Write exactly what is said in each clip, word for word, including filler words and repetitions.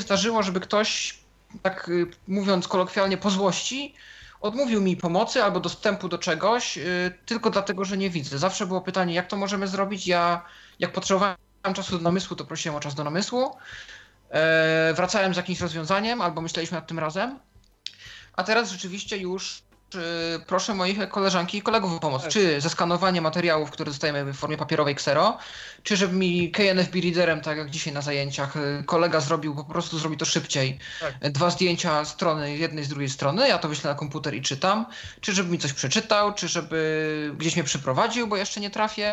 zdarzyło, żeby ktoś, tak mówiąc kolokwialnie, po złości odmówił mi pomocy albo dostępu do czegoś yy, tylko dlatego, że nie widzę. Zawsze było pytanie, jak to możemy zrobić. Ja, jak potrzebowałem czasu do namysłu, to prosiłem o czas do namysłu. Yy, wracałem z jakimś rozwiązaniem albo myśleliśmy nad tym razem. A teraz rzeczywiście już yy, proszę moich koleżanki i kolegów o pomoc. Czy zeskanowanie materiałów, które dostajemy w formie papierowej ksero, czy żeby mi K N F B Readerem, tak jak dzisiaj na zajęciach, yy, kolega zrobił, po prostu zrobi to szybciej. Tak. Dwa zdjęcia strony jednej z drugiej strony, ja to wyślę na komputer i czytam. Czy żeby mi coś przeczytał, czy żeby gdzieś mnie przyprowadził, bo jeszcze nie trafię.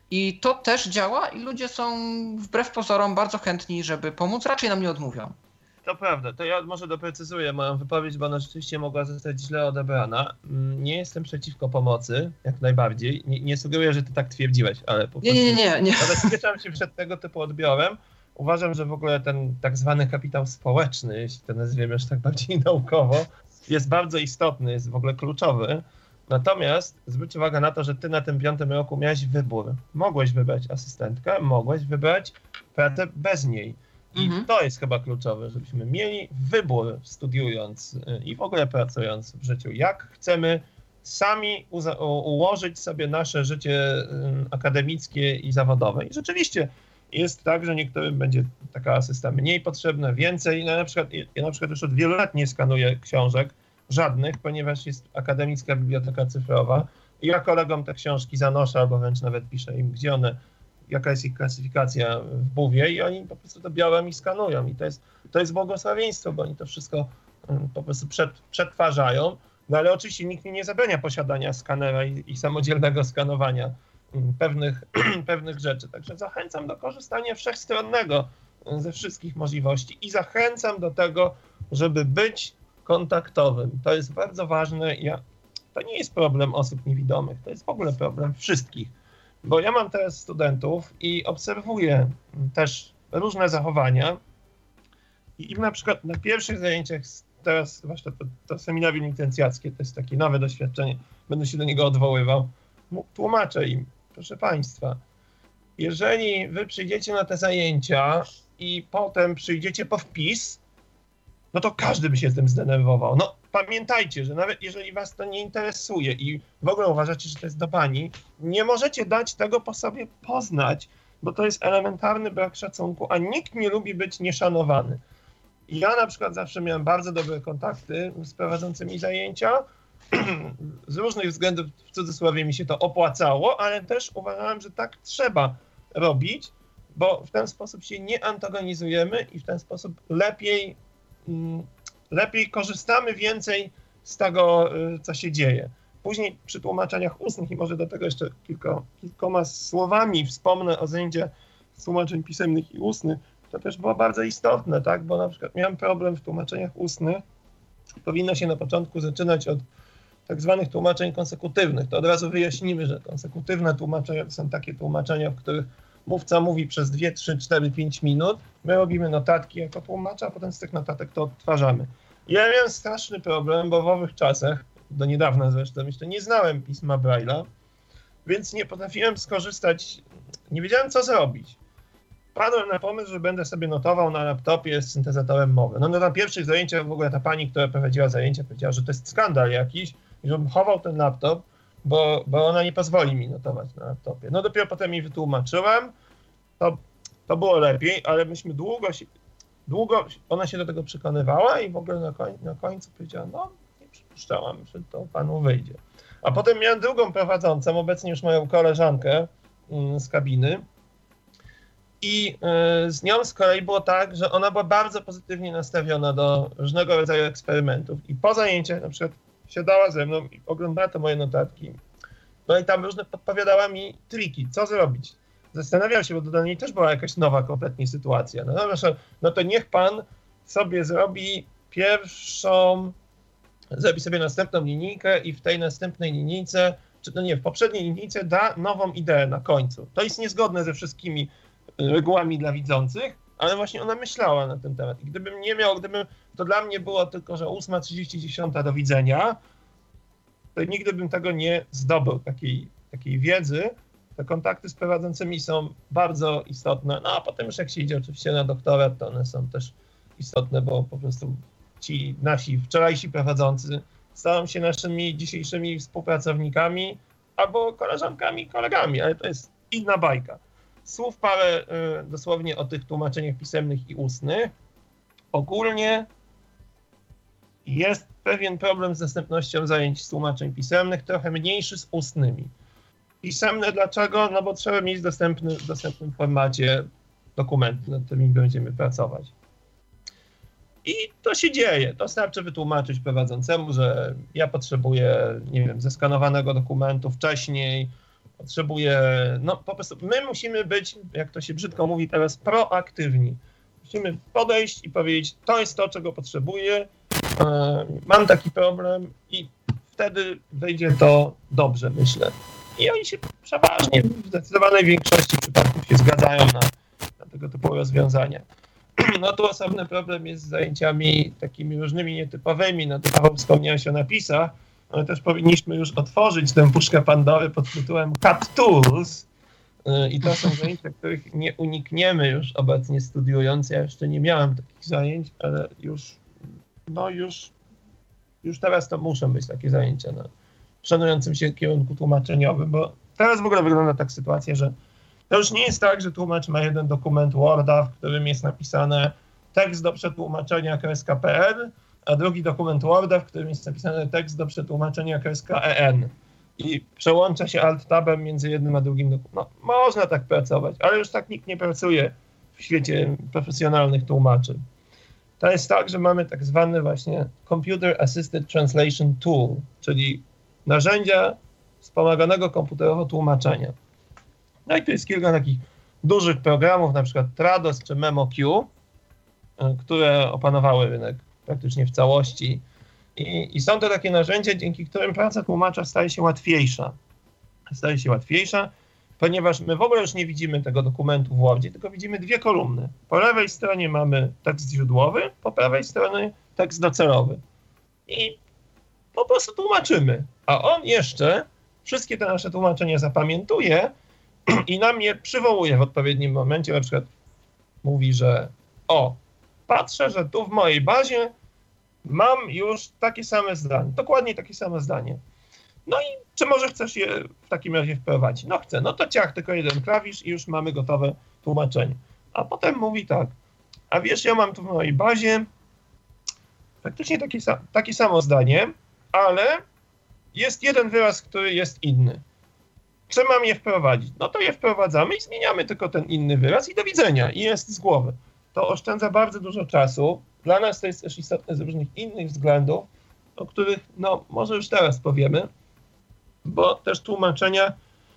I to też działa i ludzie są wbrew pozorom bardzo chętni, żeby pomóc, raczej nam nie odmówią. To prawda, to ja może doprecyzuję moją wypowiedź, bo ona rzeczywiście mogła zostać źle odebrana. Nie jestem przeciwko pomocy, jak najbardziej. Nie, nie sugeruję, że ty tak twierdziłeś, ale po nie, prostu... Nie, nie, nie. Zabezpieczam się przed tego typu odbiorem. Uważam, że w ogóle ten tak zwany kapitał społeczny, jeśli to nazwiemy już tak bardziej naukowo, jest bardzo istotny, jest w ogóle kluczowy. Natomiast zwróć uwagę na to, że ty na tym piątym roku miałeś wybór. Mogłeś wybrać asystentkę, mogłeś wybrać pracę bez niej. I mhm. to jest chyba kluczowe, żebyśmy mieli wybór studiując i w ogóle pracując w życiu, jak chcemy sami ułożyć sobie nasze życie akademickie i zawodowe. I rzeczywiście jest tak, że niektórym będzie taka asysta mniej potrzebna, więcej. No, na przykład, ja na przykład już od wielu lat nie skanuję książek, żadnych, ponieważ jest akademicka biblioteka cyfrowa i ja kolegom te książki zanoszę albo wręcz nawet piszę im, gdzie one, jaka jest ich klasyfikacja w buwie i oni po prostu to biorą i skanują i to jest, to jest błogosławieństwo, bo oni to wszystko po prostu przed, przetwarzają, no ale oczywiście nikt mi nie zabrania posiadania skanera i, i samodzielnego skanowania pewnych, pewnych rzeczy, także zachęcam do korzystania wszechstronnego ze wszystkich możliwości i zachęcam do tego, żeby być kontaktowym. To jest bardzo ważne. Ja, to nie jest problem osób niewidomych, to jest w ogóle problem wszystkich. Bo ja mam teraz studentów i obserwuję też różne zachowania i im na przykład na pierwszych zajęciach, teraz zwłaszcza to, to seminarium licencjackie, to jest takie nowe doświadczenie, będę się do niego odwoływał, tłumaczę im, proszę Państwa, jeżeli wy przyjdziecie na te zajęcia i potem przyjdziecie po wpis, no to każdy by się z tym zdenerwował. No pamiętajcie, że nawet jeżeli was to nie interesuje i w ogóle uważacie, że to jest do bani, nie możecie dać tego po sobie poznać, bo to jest elementarny brak szacunku, a nikt nie lubi być nieszanowany. Ja na przykład zawsze miałem bardzo dobre kontakty z prowadzącymi zajęcia. Z różnych względów, w cudzysłowie, mi się to opłacało, ale też uważałem, że tak trzeba robić, bo w ten sposób się nie antagonizujemy i w ten sposób lepiej lepiej korzystamy więcej z tego, co się dzieje. Później przy tłumaczeniach ustnych i może do tego jeszcze kilka, kilkoma słowami wspomnę o zajęciach z tłumaczeń pisemnych i ustnych. To też było bardzo istotne, tak? Bo na przykład miałem problem w tłumaczeniach ustnych. Powinno się na początku zaczynać od tak zwanych tłumaczeń konsekutywnych. To od razu wyjaśnimy, że konsekutywne tłumaczenia to są takie tłumaczenia, w których mówca mówi przez dwie, trzy, cztery, pięć minut, my robimy notatki jako tłumacza, a potem z tych notatek to odtwarzamy. Ja miałem straszny problem, bo w owych czasach, do niedawna zresztą, jeszcze nie znałem pisma Braille'a, więc nie potrafiłem skorzystać, nie wiedziałem co zrobić. Padłem na pomysł, że będę sobie notował na laptopie z syntezatorem mowy. No, no na pierwszych zajęciach w ogóle ta pani, która prowadziła zajęcia, powiedziała, że to jest skandal jakiś i żebym chował ten laptop, Bo, bo ona nie pozwoli mi notować na laptopie. No dopiero potem jej wytłumaczyłem, to, to było lepiej, ale myśmy długo, się, długo ona się do tego przekonywała i w ogóle na, koń, na końcu powiedziała, no nie przypuszczałam, że to panu wyjdzie. A potem miałem drugą prowadzącą, obecnie już moją koleżankę mm, z kabiny i y, z nią z kolei było tak, że ona była bardzo pozytywnie nastawiona do różnego rodzaju eksperymentów i po zajęciach na przykład siadała ze mną i oglądała te moje notatki. No i tam różne podpowiadała mi triki, co zrobić. Zastanawiał się, bo dla niej też była jakaś nowa kompletnie sytuacja. No, no, no to niech pan sobie zrobi pierwszą, zrobi sobie następną linijkę i w tej następnej linijce, czy no nie, w poprzedniej linijce da nową ideę na końcu. To jest niezgodne ze wszystkimi regułami dla widzących, ale właśnie ona myślała na ten temat. I gdybym nie miał, gdybym, to dla mnie było tylko, że ósma trzydzieści, dziesiąta do widzenia, to nigdy bym tego nie zdobył, takiej, takiej wiedzy. Te kontakty z prowadzącymi są bardzo istotne, no a potem już jak się idzie oczywiście na doktorat, to one są też istotne, bo po prostu ci nasi wczorajsi prowadzący stają się naszymi dzisiejszymi współpracownikami albo koleżankami, kolegami, ale to jest inna bajka. Słów parę y, dosłownie o tych tłumaczeniach pisemnych i ustnych. Ogólnie jest pewien problem z dostępnością zajęć z tłumaczeń pisemnych, trochę mniejszy z ustnymi. Pisemne dlaczego? No bo trzeba mieć dostępny, w dostępnym formacie dokumenty, nad którymi będziemy pracować. I to się dzieje. To starczy wytłumaczyć prowadzącemu, że ja potrzebuję, nie wiem, zeskanowanego dokumentu wcześniej, potrzebuję, no po prostu my musimy być, jak to się brzydko mówi teraz, proaktywni. Musimy podejść i powiedzieć, to jest to, czego potrzebuję, mam taki problem i wtedy wyjdzie to dobrze, myślę. I oni się przeważnie, w zdecydowanej większości przypadków się zgadzają na, na tego typu rozwiązania. No tu osobny problem jest z zajęciami takimi różnymi nietypowymi. No to Paweł wspomniałeś o napisach, ale też powinniśmy już otworzyć tę puszkę Pandory pod tytułem Cut Tools. I to są zajęcia, których nie unikniemy już obecnie studiując. Ja jeszcze nie miałem takich zajęć, ale już, no już, już teraz to muszą być takie zajęcia na szanującym się kierunku tłumaczeniowym, bo teraz w ogóle wygląda tak sytuacja, że to już nie jest tak, że tłumacz ma jeden dokument Worda, w którym jest napisane tekst do przetłumaczenia .pl, a drugi dokument Worda, w którym jest napisany tekst do przetłumaczenia .en. I przełącza się alt-tabem między jednym a drugim dokumentem. No, można tak pracować, ale już tak nikt nie pracuje w świecie profesjonalnych tłumaczy. To jest tak, że mamy tak zwany właśnie Computer Assisted Translation Tool, czyli narzędzia wspomaganego komputerowo tłumaczenia. No i tu jest kilka takich dużych programów, na przykład Trados czy MemoQ, które opanowały rynek praktycznie w całości. I, I są to takie narzędzia, dzięki którym praca tłumacza staje się łatwiejsza. Staje się łatwiejsza, ponieważ my w ogóle już nie widzimy tego dokumentu w Wordzie, tylko widzimy dwie kolumny. Po lewej stronie mamy tekst źródłowy, po prawej stronie tekst docelowy. I po prostu tłumaczymy. A on jeszcze wszystkie te nasze tłumaczenia zapamiętuje i nam je przywołuje w odpowiednim momencie. Na przykład mówi, że o, patrzę, że tu w mojej bazie mam już takie same zdanie, dokładnie takie same zdanie. No i czy może chcesz je w takim razie wprowadzić? No chcę, no to ciach, tylko jeden klawisz i już mamy gotowe tłumaczenie. A potem mówi tak, a wiesz, ja mam tu w mojej bazie praktycznie takie, takie samo zdanie, ale jest jeden wyraz, który jest inny. Czy mam je wprowadzić? No to je wprowadzamy i zmieniamy tylko ten inny wyraz i do widzenia. I jest z głowy. To oszczędza bardzo dużo czasu. Dla nas to jest też istotne z różnych innych względów, o których no może już teraz powiemy, bo też tłumaczenia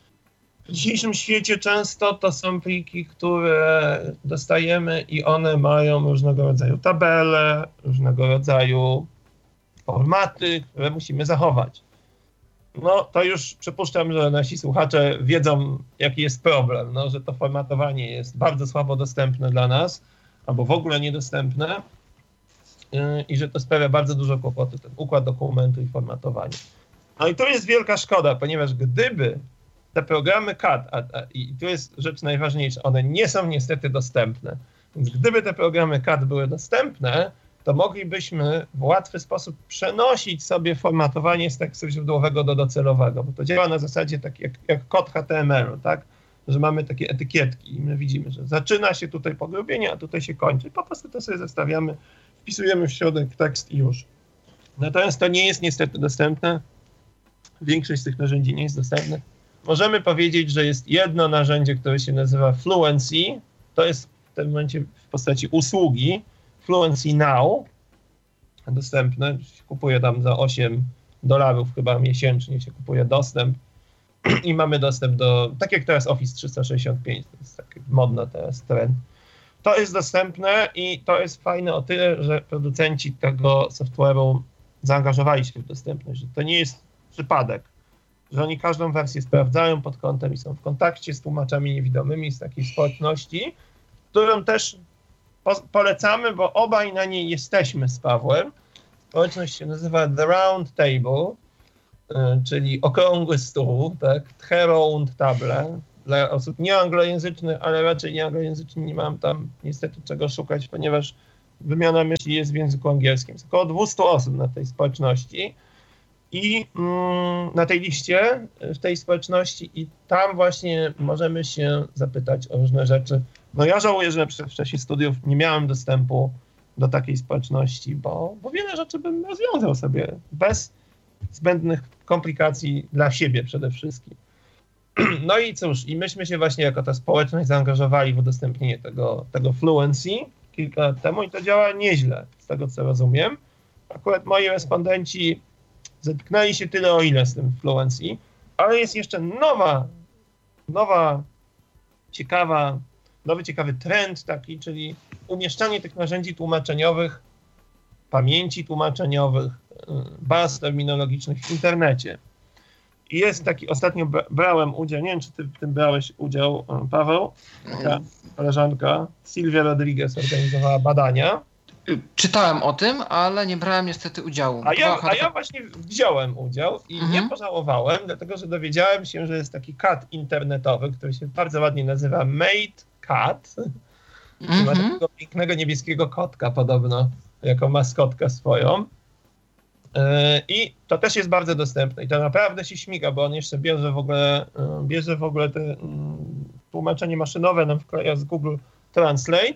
w dzisiejszym świecie często to są pliki, które dostajemy i one mają różnego rodzaju tabele, różnego rodzaju formaty, które musimy zachować. No to już przypuszczam, że nasi słuchacze wiedzą, jaki jest problem, no, że to formatowanie jest bardzo słabo dostępne dla nas, albo w ogóle niedostępne yy, i że to sprawia bardzo dużo kłopotu, ten układ dokumentu i formatowanie. No i to jest wielka szkoda, ponieważ gdyby te programy C A D, a, a, i tu jest rzecz najważniejsza, one nie są niestety dostępne, więc gdyby te programy C A D były dostępne, to moglibyśmy w łatwy sposób przenosić sobie formatowanie z tekstu źródłowego do docelowego, bo to działa na zasadzie tak jak, jak kod H T M L u, tak? Że mamy takie etykietki i my widzimy, że zaczyna się tutaj pogrubienie, a tutaj się kończy. I po prostu to sobie zestawiamy, wpisujemy w środek tekst i już. Natomiast to nie jest niestety dostępne. Większość z tych narzędzi nie jest dostępna. Możemy powiedzieć, że jest jedno narzędzie, które się nazywa Fluency. To jest w tym momencie w postaci usługi Fluency Now, dostępne, kupuje tam za osiem dolarów chyba miesięcznie, się kupuje dostęp i mamy dostęp do, tak jak teraz Office trzysta sześćdziesiąt pięć, to jest taki modny teraz trend. To jest dostępne i to jest fajne o tyle, że producenci tego software'u zaangażowali się w dostępność, że to nie jest przypadek, że oni każdą wersję sprawdzają pod kątem i są w kontakcie z tłumaczami niewidomymi z takiej społeczności, którą też po- polecamy, bo obaj na niej jesteśmy z Pawłem. Społeczność się nazywa The Round Table, y, czyli okrągły stół, tak? The Round Table. Dla osób nieanglojęzycznych, ale raczej nieanglojęzycznych nie mam tam niestety czego szukać, ponieważ wymiana myśli jest w języku angielskim. Jest około dwieście osób na tej społeczności i mm, na tej liście w tej społeczności i tam właśnie możemy się zapytać o różne rzeczy. No ja żałuję, że w czasie studiów nie miałem dostępu do takiej społeczności, bo, bo wiele rzeczy bym rozwiązał sobie bez zbędnych komplikacji dla siebie przede wszystkim. No i cóż, i myśmy się właśnie jako ta społeczność zaangażowali w udostępnienie tego, tego Fluency kilka lat temu i to działa nieźle, z tego co rozumiem. Akurat moi respondenci zetknęli się tyle o ile z tym Fluency, ale jest jeszcze nowa, nowa, ciekawa, nowy ciekawy trend taki, czyli umieszczanie tych narzędzi tłumaczeniowych, pamięci tłumaczeniowych, baz terminologicznych w internecie. I jest taki, ostatnio brałem udział, nie wiem, czy ty w tym brałeś udział, Paweł, taka koleżanka Sylwia Rodriguez organizowała badania. Czytałem o tym, ale nie brałem niestety udziału. A ja, a ja właśnie wziąłem udział i mhm. nie pożałowałem, dlatego że dowiedziałem się, że jest taki kat internetowy, który się bardzo ładnie nazywa Made Cat. Mhm. Ma takiego pięknego niebieskiego kotka podobno, jako maskotkę swoją. I to też jest bardzo dostępne i to naprawdę się śmiga, bo on jeszcze bierze w ogóle, bierze w ogóle te tłumaczenie maszynowe, nam wkleja z Google Translate,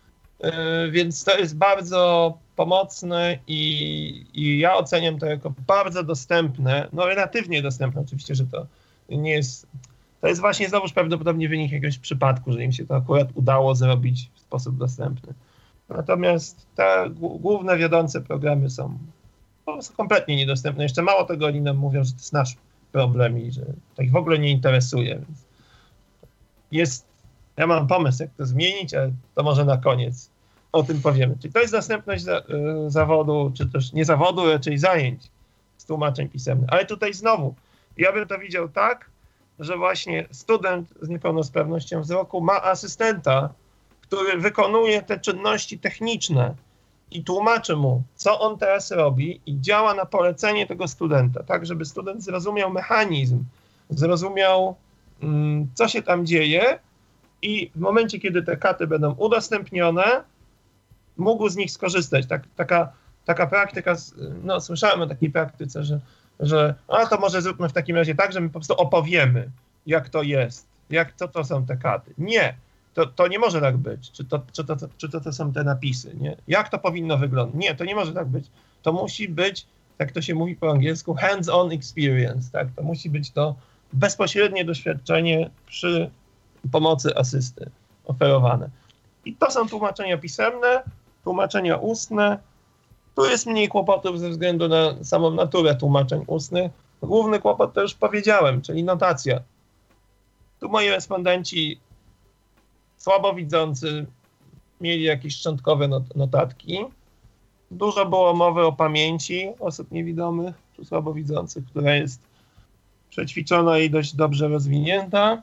więc to jest bardzo pomocne i, i ja oceniam to jako bardzo dostępne, no relatywnie dostępne oczywiście, że to nie jest, to jest właśnie znowuż prawdopodobnie wynik jakiegoś przypadku, że im się to akurat udało zrobić w sposób dostępny. Natomiast te główne wiodące programy są po prostu kompletnie niedostępne. Jeszcze mało tego, oni nam mówią, że to jest nasz problem i że to ich w ogóle nie interesuje. Więc jest, ja mam pomysł, jak to zmienić, ale to może na koniec o tym powiemy. Czyli to jest dostępność za, y, zawodu, czy też nie zawodu, raczej zajęć z tłumaczeń pisemnych. Ale tutaj znowu, ja bym to widział tak, że właśnie student z niepełnosprawnością wzroku ma asystenta, który wykonuje te czynności techniczne i tłumaczy mu, co on teraz robi i działa na polecenie tego studenta, tak, żeby student zrozumiał mechanizm, zrozumiał, mm, co się tam dzieje i w momencie, kiedy te katy będą udostępnione, mógł z nich skorzystać. Tak, taka, taka praktyka, no słyszałem o takiej praktyce, że, że a to może zróbmy w takim razie tak, że my po prostu opowiemy, jak to jest, jak, co to są te katy. Nie. To, to nie może tak być. Czy to, czy, to, czy to, to są te napisy, nie? Jak to powinno wyglądać? Nie, to nie może tak być. To musi być, jak to się mówi po angielsku, hands-on experience, tak? To musi być to bezpośrednie doświadczenie przy pomocy asysty oferowane. I to są tłumaczenia pisemne, tłumaczenia ustne. Tu jest mniej kłopotów ze względu na samą naturę tłumaczeń ustnych. Główny kłopot to już powiedziałem, czyli notacja. Tu moi respondenci słabowidzący mieli jakieś szczątkowe not- notatki. Dużo było mowy o pamięci osób niewidomych czy słabowidzących, która jest przećwiczona i dość dobrze rozwinięta.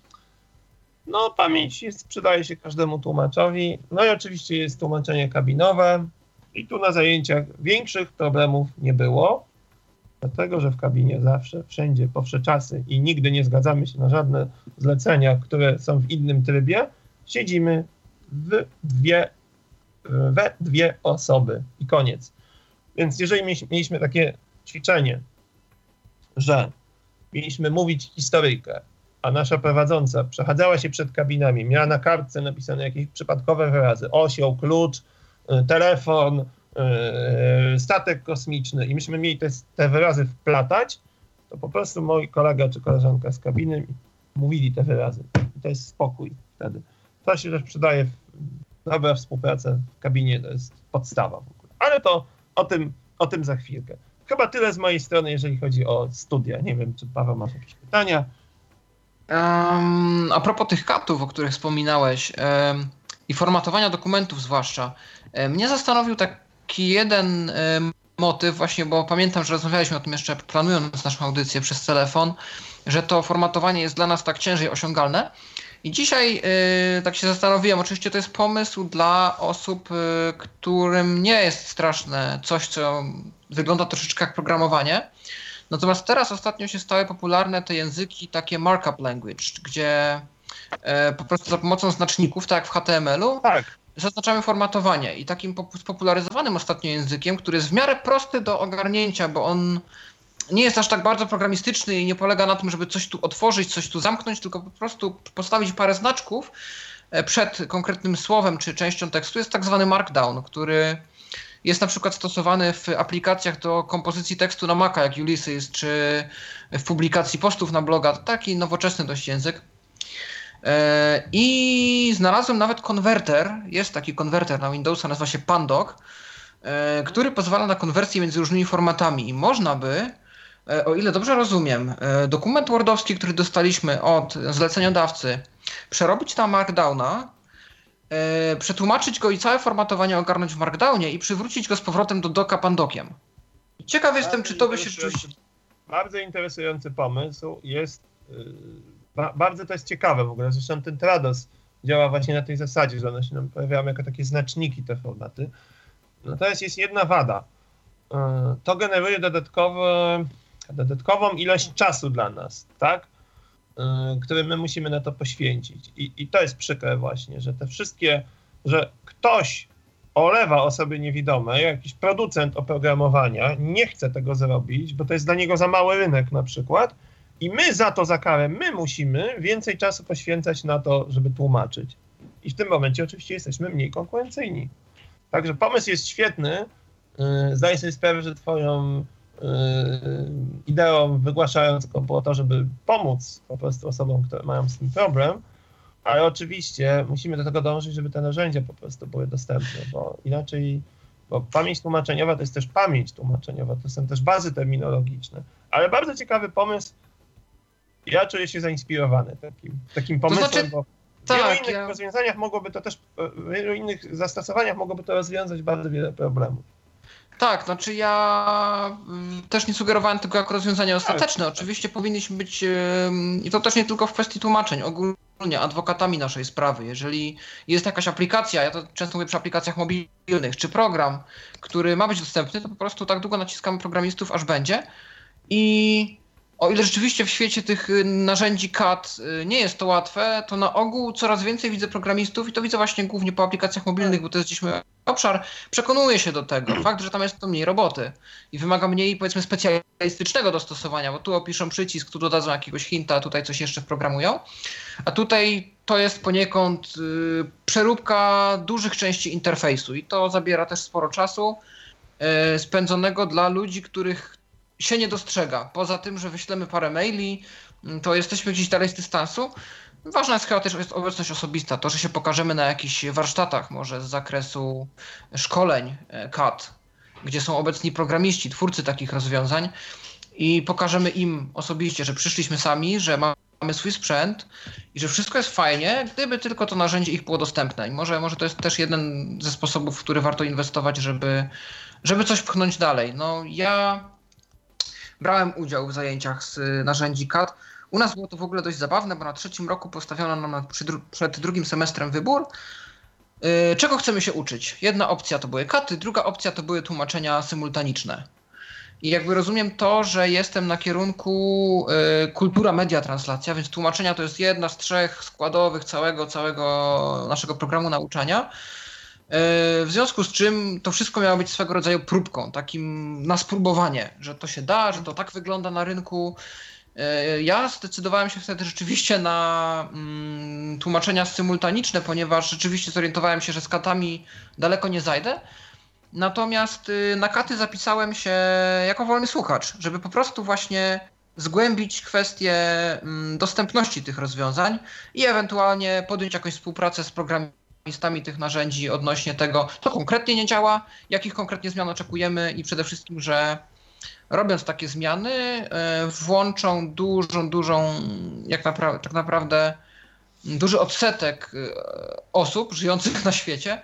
No, pamięć jest, przydaje się każdemu tłumaczowi. No i oczywiście jest tłumaczenie kabinowe. I tu na zajęciach większych problemów nie było, dlatego że w kabinie zawsze, wszędzie, po wsze czasy i nigdy nie zgadzamy się na żadne zlecenia, które są w innym trybie, siedzimy w dwie, we dwie osoby i koniec. Więc jeżeli mieliśmy takie ćwiczenie, że mieliśmy mówić historyjkę, a nasza prowadząca przechadzała się przed kabinami, miała na kartce napisane jakieś przypadkowe wyrazy, osioł, klucz, telefon, statek kosmiczny i myśmy mieli te, te wyrazy wplatać, to po prostu mój kolega czy koleżanka z kabiny mówili te wyrazy. I to jest spokój wtedy. To się też przydaje, w, dobra współpraca w kabinie to jest podstawa w ogóle. Ale to o tym, o tym za chwilkę. Chyba tyle z mojej strony, jeżeli chodzi o studia. Nie wiem, czy Paweł masz jakieś pytania? Um, a propos tych katów, o których wspominałeś um, i formatowania dokumentów zwłaszcza, um, mnie zastanowił taki jeden um, motyw właśnie, bo pamiętam, że rozmawialiśmy o tym jeszcze planując naszą audycję przez telefon, że to formatowanie jest dla nas tak ciężej osiągalne. I dzisiaj y, tak się zastanowiłem, oczywiście to jest pomysł dla osób, y, którym nie jest straszne coś, co wygląda troszeczkę jak programowanie. Natomiast teraz ostatnio się stały popularne te języki takie markup language, gdzie y, po prostu za pomocą znaczników, tak jak w H T M L u, tak. zaznaczamy formatowanie i takim spopularyzowanym ostatnio językiem, który jest w miarę prosty do ogarnięcia, bo on nie jest aż tak bardzo programistyczny i nie polega na tym, żeby coś tu otworzyć, coś tu zamknąć, tylko po prostu postawić parę znaczków przed konkretnym słowem czy częścią tekstu, jest tak zwany Markdown, który jest na przykład stosowany w aplikacjach do kompozycji tekstu na Maca, jak Ulysses, czy w publikacji postów na bloga. Taki nowoczesny dość język. I znalazłem nawet konwerter, jest taki konwerter na Windowsa, nazywa się Pandoc, który pozwala na konwersję między różnymi formatami i można by, o ile dobrze rozumiem, dokument wordowski, który dostaliśmy od zleceniodawcy, przerobić na Markdowna, przetłumaczyć go i całe formatowanie ogarnąć w Markdownie i przywrócić go z powrotem do doka Pandokiem. Ciekaw jestem, czy to by się rzeczywiście... Bardzo interesujący pomysł, jest... Ba- bardzo to jest ciekawe w ogóle, zresztą ten Trados działa właśnie na tej zasadzie, że one się nam pojawiają jako takie znaczniki, te formaty. Natomiast jest jedna wada. To generuje dodatkowe, dodatkową ilość czasu dla nas, tak? Który my musimy na to poświęcić. I, I to jest przykre właśnie, że te wszystkie, że ktoś olewa osoby niewidome, jakiś producent oprogramowania nie chce tego zrobić, bo to jest dla niego za mały rynek na przykład, i my za to, za karę, my musimy więcej czasu poświęcać na to, żeby tłumaczyć. I w tym momencie oczywiście jesteśmy mniej konkurencyjni. Także pomysł jest świetny. Zdaję sobie sprawę, że twoją ideą wygłaszającą było to, żeby pomóc po prostu osobom, które mają z tym problem, ale oczywiście musimy do tego dążyć, żeby te narzędzia po prostu były dostępne, bo inaczej, bo pamięć tłumaczeniowa to jest też pamięć tłumaczeniowa, to są też bazy terminologiczne, ale bardzo ciekawy pomysł. Ja czuję się zainspirowany takim, takim pomysłem, to znaczy, bo w tak, wielu innych ja... rozwiązaniach mogłoby to też, w wielu innych zastosowaniach mogłoby to rozwiązać bardzo wiele problemów. Tak, znaczy ja też nie sugerowałem tego jako rozwiązanie ostateczne. Oczywiście powinniśmy być, i to też nie tylko w kwestii tłumaczeń, ogólnie adwokatami naszej sprawy. Jeżeli jest jakaś aplikacja, ja to często mówię przy aplikacjach mobilnych, czy program, który ma być dostępny, to po prostu tak długo naciskamy programistów, aż będzie. I o ile rzeczywiście w świecie tych narzędzi C A D nie jest to łatwe, to na ogół coraz więcej widzę programistów i to widzę właśnie głównie po aplikacjach mobilnych, bo to jest gdzieś mój obszar, przekonuję się do tego. Fakt, że tam jest to mniej roboty i wymaga mniej, powiedzmy, specjalistycznego dostosowania, bo tu opiszą przycisk, tu dodadzą jakiegoś hinta, tutaj coś jeszcze wprogramują, a tutaj to jest poniekąd y, przeróbka dużych części interfejsu i to zabiera też sporo czasu y, spędzonego dla ludzi, których się nie dostrzega. Poza tym, że wyślemy parę maili, to jesteśmy gdzieś dalej z dystansu. Ważna jest chyba też obecność osobista, to, że się pokażemy na jakichś warsztatach, może z zakresu szkoleń C A D, gdzie są obecni programiści, twórcy takich rozwiązań i pokażemy im osobiście, że przyszliśmy sami, że mamy swój sprzęt i że wszystko jest fajnie, gdyby tylko to narzędzie ich było dostępne. I może, może to jest też jeden ze sposobów, w który warto inwestować, żeby, żeby coś pchnąć dalej. No ja brałem udział w zajęciach z narzędzi C A D. U nas było to w ogóle dość zabawne, bo na trzecim roku postawiono nam przy dru- przed drugim semestrem wybór, yy, czego chcemy się uczyć. Jedna opcja to były C A D, druga opcja to były tłumaczenia symultaniczne. I jakby rozumiem to, że jestem na kierunku yy, kultura, media, translacja, więc tłumaczenia to jest jedna z trzech składowych całego, całego naszego programu nauczania. W związku z czym to wszystko miało być swego rodzaju próbką, takim na spróbowanie, że to się da, że to tak wygląda na rynku. Ja zdecydowałem się wtedy rzeczywiście na mm, tłumaczenia symultaniczne, ponieważ rzeczywiście zorientowałem się, że z katami daleko nie zajdę. Natomiast na katy zapisałem się jako wolny słuchacz, żeby po prostu właśnie zgłębić kwestię mm, dostępności tych rozwiązań i ewentualnie podjąć jakąś współpracę z programistami tych narzędzi odnośnie tego, co konkretnie nie działa, jakich konkretnie zmian oczekujemy i przede wszystkim, że robiąc takie zmiany włączą dużą, dużą, jak napra- tak naprawdę duży odsetek osób żyjących na świecie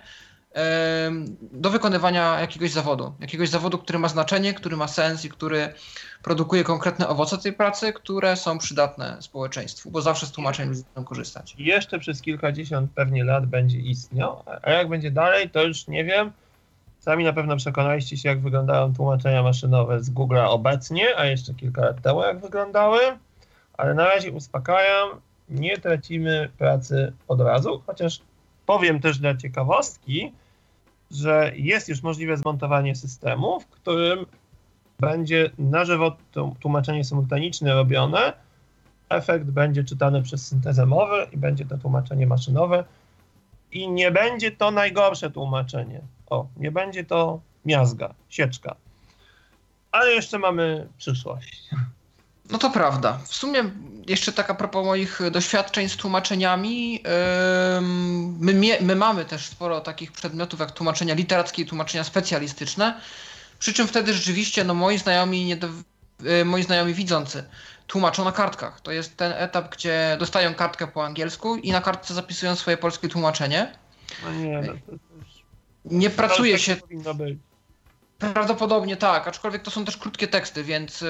do wykonywania jakiegoś zawodu. Jakiegoś zawodu, który ma znaczenie, który ma sens i który produkuje konkretne owoce tej pracy, które są przydatne społeczeństwu, bo zawsze z tłumaczeń ludzie będą korzystać. I jeszcze przez kilkadziesiąt pewnie lat będzie istniał, a jak będzie dalej, to już nie wiem. Sami na pewno przekonaliście się, jak wyglądają tłumaczenia maszynowe z Google'a obecnie, a jeszcze kilka lat temu jak wyglądały, ale na razie uspokajam, nie tracimy pracy od razu, chociaż powiem też dla ciekawostki, że jest już możliwe zmontowanie systemu, w którym będzie na żywo tłumaczenie symultaniczne robione, efekt będzie czytany przez syntezę mowy i będzie to tłumaczenie maszynowe i nie będzie to najgorsze tłumaczenie. O, nie będzie to miazga, sieczka. Ale jeszcze mamy przyszłość. No to prawda. W sumie jeszcze tak a propos moich doświadczeń z tłumaczeniami, yy, my, my mamy też sporo takich przedmiotów jak tłumaczenia literackie i tłumaczenia specjalistyczne, przy czym wtedy rzeczywiście no, moi znajomi, nie do, yy, moi znajomi widzący tłumaczą na kartkach. To jest ten etap, gdzie dostają kartkę po angielsku i na kartce zapisują swoje polskie tłumaczenie. No nie, no to już... Nie pracuje się... powinno być. Prawdopodobnie tak, aczkolwiek to są też krótkie teksty, więc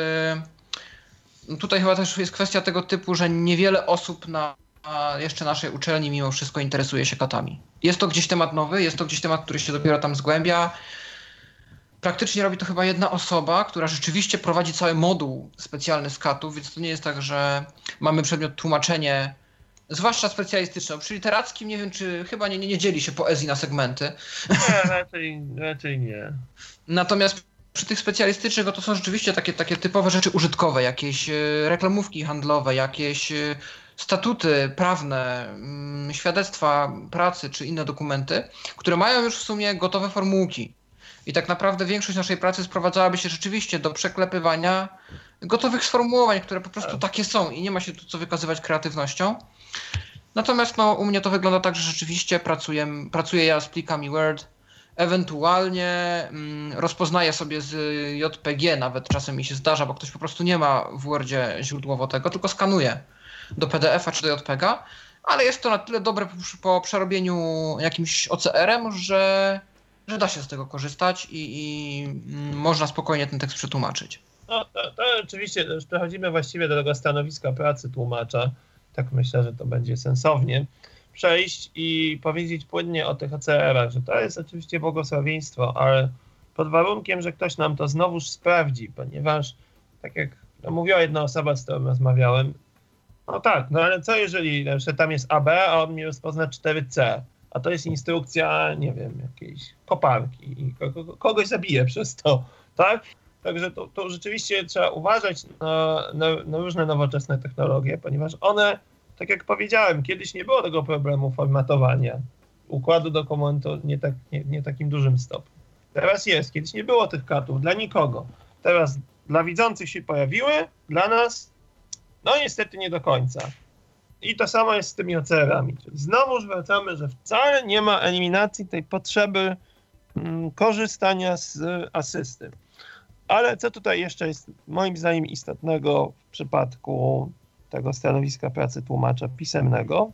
yy, tutaj chyba też jest kwestia tego typu, że niewiele osób na, na jeszcze naszej uczelni mimo wszystko interesuje się katami. Jest to gdzieś temat nowy, jest to gdzieś temat, który się dopiero tam zgłębia. Praktycznie robi to chyba jedna osoba, która rzeczywiście prowadzi cały moduł specjalny z katów, więc to nie jest tak, że mamy przedmiot tłumaczenie, zwłaszcza specjalistyczne. Przy literackim nie wiem, czy chyba nie, nie dzieli się poezji na segmenty. Nie, raczej, raczej nie. Natomiast przy tych specjalistycznych no to są rzeczywiście takie, takie typowe rzeczy użytkowe, jakieś reklamówki handlowe, jakieś statuty prawne, świadectwa pracy czy inne dokumenty, które mają już w sumie gotowe formułki. I tak naprawdę większość naszej pracy sprowadzałaby się rzeczywiście do przeklepywania gotowych sformułowań, które po prostu takie są i nie ma się tu co wykazywać kreatywnością. Natomiast no, u mnie to wygląda tak, że rzeczywiście pracuję, pracuję ja z plikami Word, ewentualnie mm, rozpoznaję sobie z J P G, nawet czasem mi się zdarza, bo ktoś po prostu nie ma w Wordzie źródłowo tego, tylko skanuje do P D F-a czy do J P G-a, ale jest to na tyle dobre po, po przerobieniu jakimś O C R-em, że, że da się z tego korzystać i, i mm, można spokojnie ten tekst przetłumaczyć. No to, to oczywiście już przechodzimy właściwie do tego stanowiska pracy tłumacza. Tak myślę, że to będzie sensownie przejść i powiedzieć płynnie o tych O C R-ach, że to jest oczywiście błogosławieństwo, ale pod warunkiem, że ktoś nam to znowuż sprawdzi, ponieważ tak jak no, mówiła jedna osoba, z którą rozmawiałem, no tak, no ale co jeżeli że tam jest A B, a on mi rozpozna cztery C, a to jest instrukcja, nie wiem, jakiejś koparki i kogoś zabije przez to, tak? Także to, to rzeczywiście trzeba uważać na, na, na różne nowoczesne technologie, ponieważ one, tak jak powiedziałem, kiedyś nie było tego problemu formatowania układu dokumentu nie, tak, nie, nie takim dużym stopniu. Teraz jest, kiedyś nie było tych katów dla nikogo. Teraz dla widzących się pojawiły, dla nas no niestety nie do końca. I to samo jest z tymi O C R-ami. Znowu wracamy, że wcale nie ma eliminacji tej potrzeby mm, korzystania z asysty. Ale co tutaj jeszcze jest moim zdaniem istotnego w przypadku tego stanowiska pracy tłumacza pisemnego,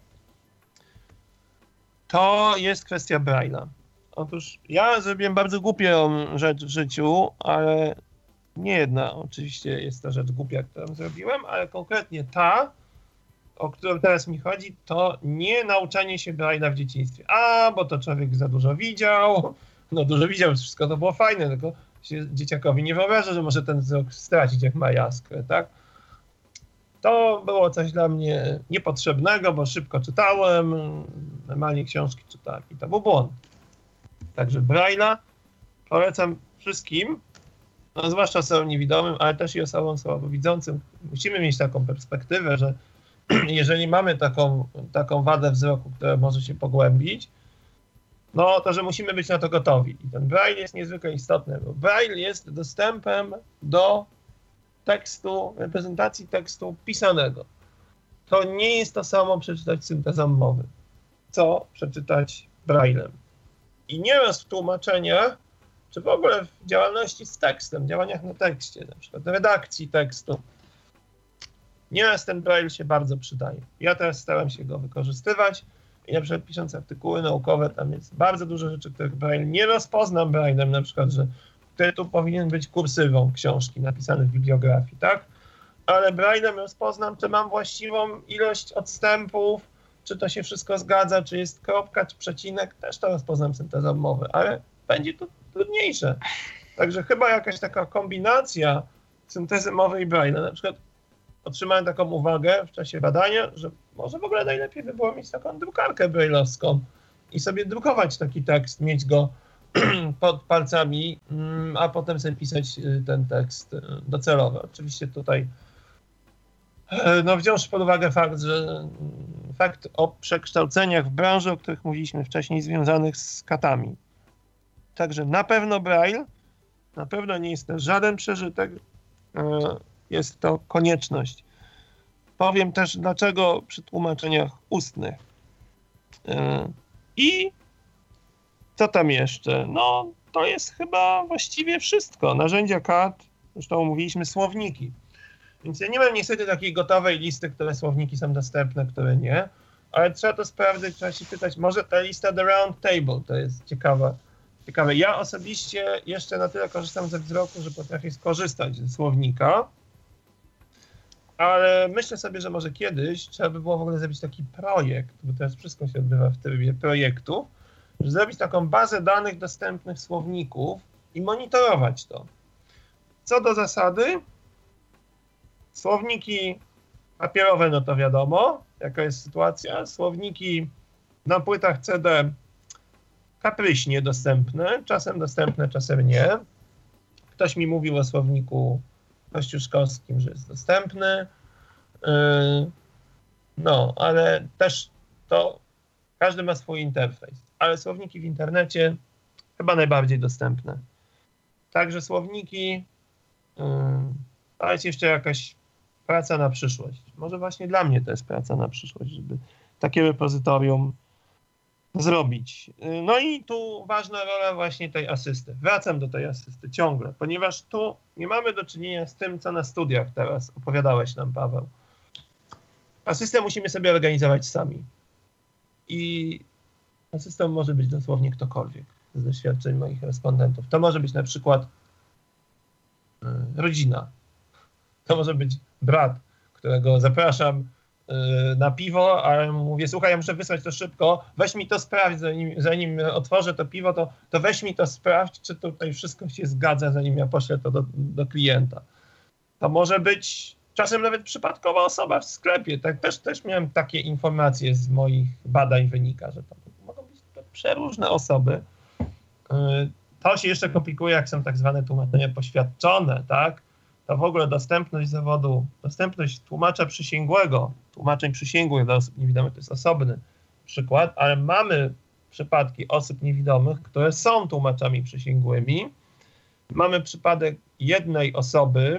to jest kwestia Braille'a. Otóż ja zrobiłem bardzo głupią rzecz w życiu, ale nie jedna oczywiście jest ta rzecz głupia, którą zrobiłem, ale konkretnie ta, o którą teraz mi chodzi, to nie nauczanie się Braille'a w dzieciństwie. A, bo to człowiek za dużo widział, no dużo widział, wszystko to było fajne, tylko się dzieciakowi nie wyobraża, że może ten wzrok stracić, jak ma jaskrę, tak? To było coś dla mnie niepotrzebnego, bo szybko czytałem, normalnie książki czytałem i to był błąd. Także Braille'a polecam wszystkim, no, zwłaszcza osobom niewidomym, ale też i osobom słabowidzącym. Musimy mieć taką perspektywę, że jeżeli mamy taką, taką wadę wzroku, która może się pogłębić, no to, że musimy być na to gotowi. I ten Braille jest niezwykle istotny, bo Braille jest dostępem do tekstu, reprezentacji tekstu pisanego. To nie jest to samo przeczytać syntezą mowy, co przeczytać Braillem. I nieraz w tłumaczeniach, czy w ogóle w działalności z tekstem, działaniach na tekście, na przykład redakcji tekstu, nieraz ten Braille się bardzo przydaje. Ja teraz staram się go wykorzystywać i na przykład pisząc artykuły naukowe, tam jest bardzo dużo rzeczy, których Braille nie rozpoznam Braillem, na przykład, że tytuł powinien być kursywą książki napisanej w bibliografii, tak? Ale Braillem rozpoznam, czy mam właściwą ilość odstępów, czy to się wszystko zgadza, czy jest kropka, czy przecinek, też to rozpoznam syntezą mowy, ale będzie to trudniejsze. Także chyba jakaś taka kombinacja syntezy mowy i Braille'a. Na przykład otrzymałem taką uwagę w czasie badania, że może w ogóle najlepiej by było mieć taką drukarkę braille'owską i sobie drukować taki tekst, mieć go pod palcami, a potem sobie pisać ten tekst docelowy. Oczywiście tutaj no, wziąć pod uwagę fakt, że fakt o przekształceniach w branży, o których mówiliśmy wcześniej, związanych z katami. Także na pewno Braille, na pewno nie jest to żaden przeżytek, jest to konieczność. Powiem też, dlaczego przy tłumaczeniach ustnych. I co tam jeszcze? No, to jest chyba właściwie wszystko. Narzędzia K A T, zresztą mówiliśmy słowniki. Więc ja nie mam niestety takiej gotowej listy, które słowniki są dostępne, które nie, ale trzeba to sprawdzić, trzeba się pytać, może ta lista The Round Table, to jest ciekawe. ciekawe. Ja osobiście jeszcze na tyle korzystam ze wzroku, że potrafię skorzystać ze słownika, ale myślę sobie, że może kiedyś trzeba by było w ogóle zrobić taki projekt, bo teraz wszystko się odbywa w trybie projektu, że zrobić taką bazę danych dostępnych słowników i monitorować to. Co do zasady, słowniki papierowe, no to wiadomo, jaka jest sytuacja. Słowniki na płytach C D kapryśnie dostępne, czasem dostępne, czasem nie. Ktoś mi mówił o słowniku kościuszkowskim, że jest dostępny. No, ale też to każdy ma swój interfejs. Ale słowniki w internecie chyba najbardziej dostępne. Także słowniki, to jest jeszcze jakaś praca na przyszłość. Może właśnie dla mnie to jest praca na przyszłość, żeby takie repozytorium zrobić. No i tu ważna rola właśnie tej asysty. Wracam do tej asysty ciągle, ponieważ tu nie mamy do czynienia z tym, co na studiach teraz opowiadałeś nam, Paweł. Asystę musimy sobie organizować sami. I asystą może być dosłownie ktokolwiek z doświadczeń moich respondentów. To może być na przykład yy, rodzina. To może być brat, którego zapraszam yy, na piwo, ale mówię, słuchaj, ja muszę wysłać to szybko, weź mi to sprawdź, zanim, zanim otworzę to piwo, to, to weź mi to sprawdź, czy tutaj wszystko się zgadza, zanim ja poślę to do, do klienta. To może być czasem nawet przypadkowa osoba w sklepie. Tak, też, też miałem takie informacje z moich badań wynika, że to mogą być to przeróżne osoby. Yy, to się jeszcze komplikuje, jak są tak zwane tłumaczenia poświadczone, tak? To w ogóle dostępność zawodu, dostępność tłumacza przysięgłego, tłumaczeń przysięgłych dla osób niewidomych to jest osobny przykład, ale mamy przypadki osób niewidomych, które są tłumaczami przysięgłymi. Mamy przypadek jednej osoby,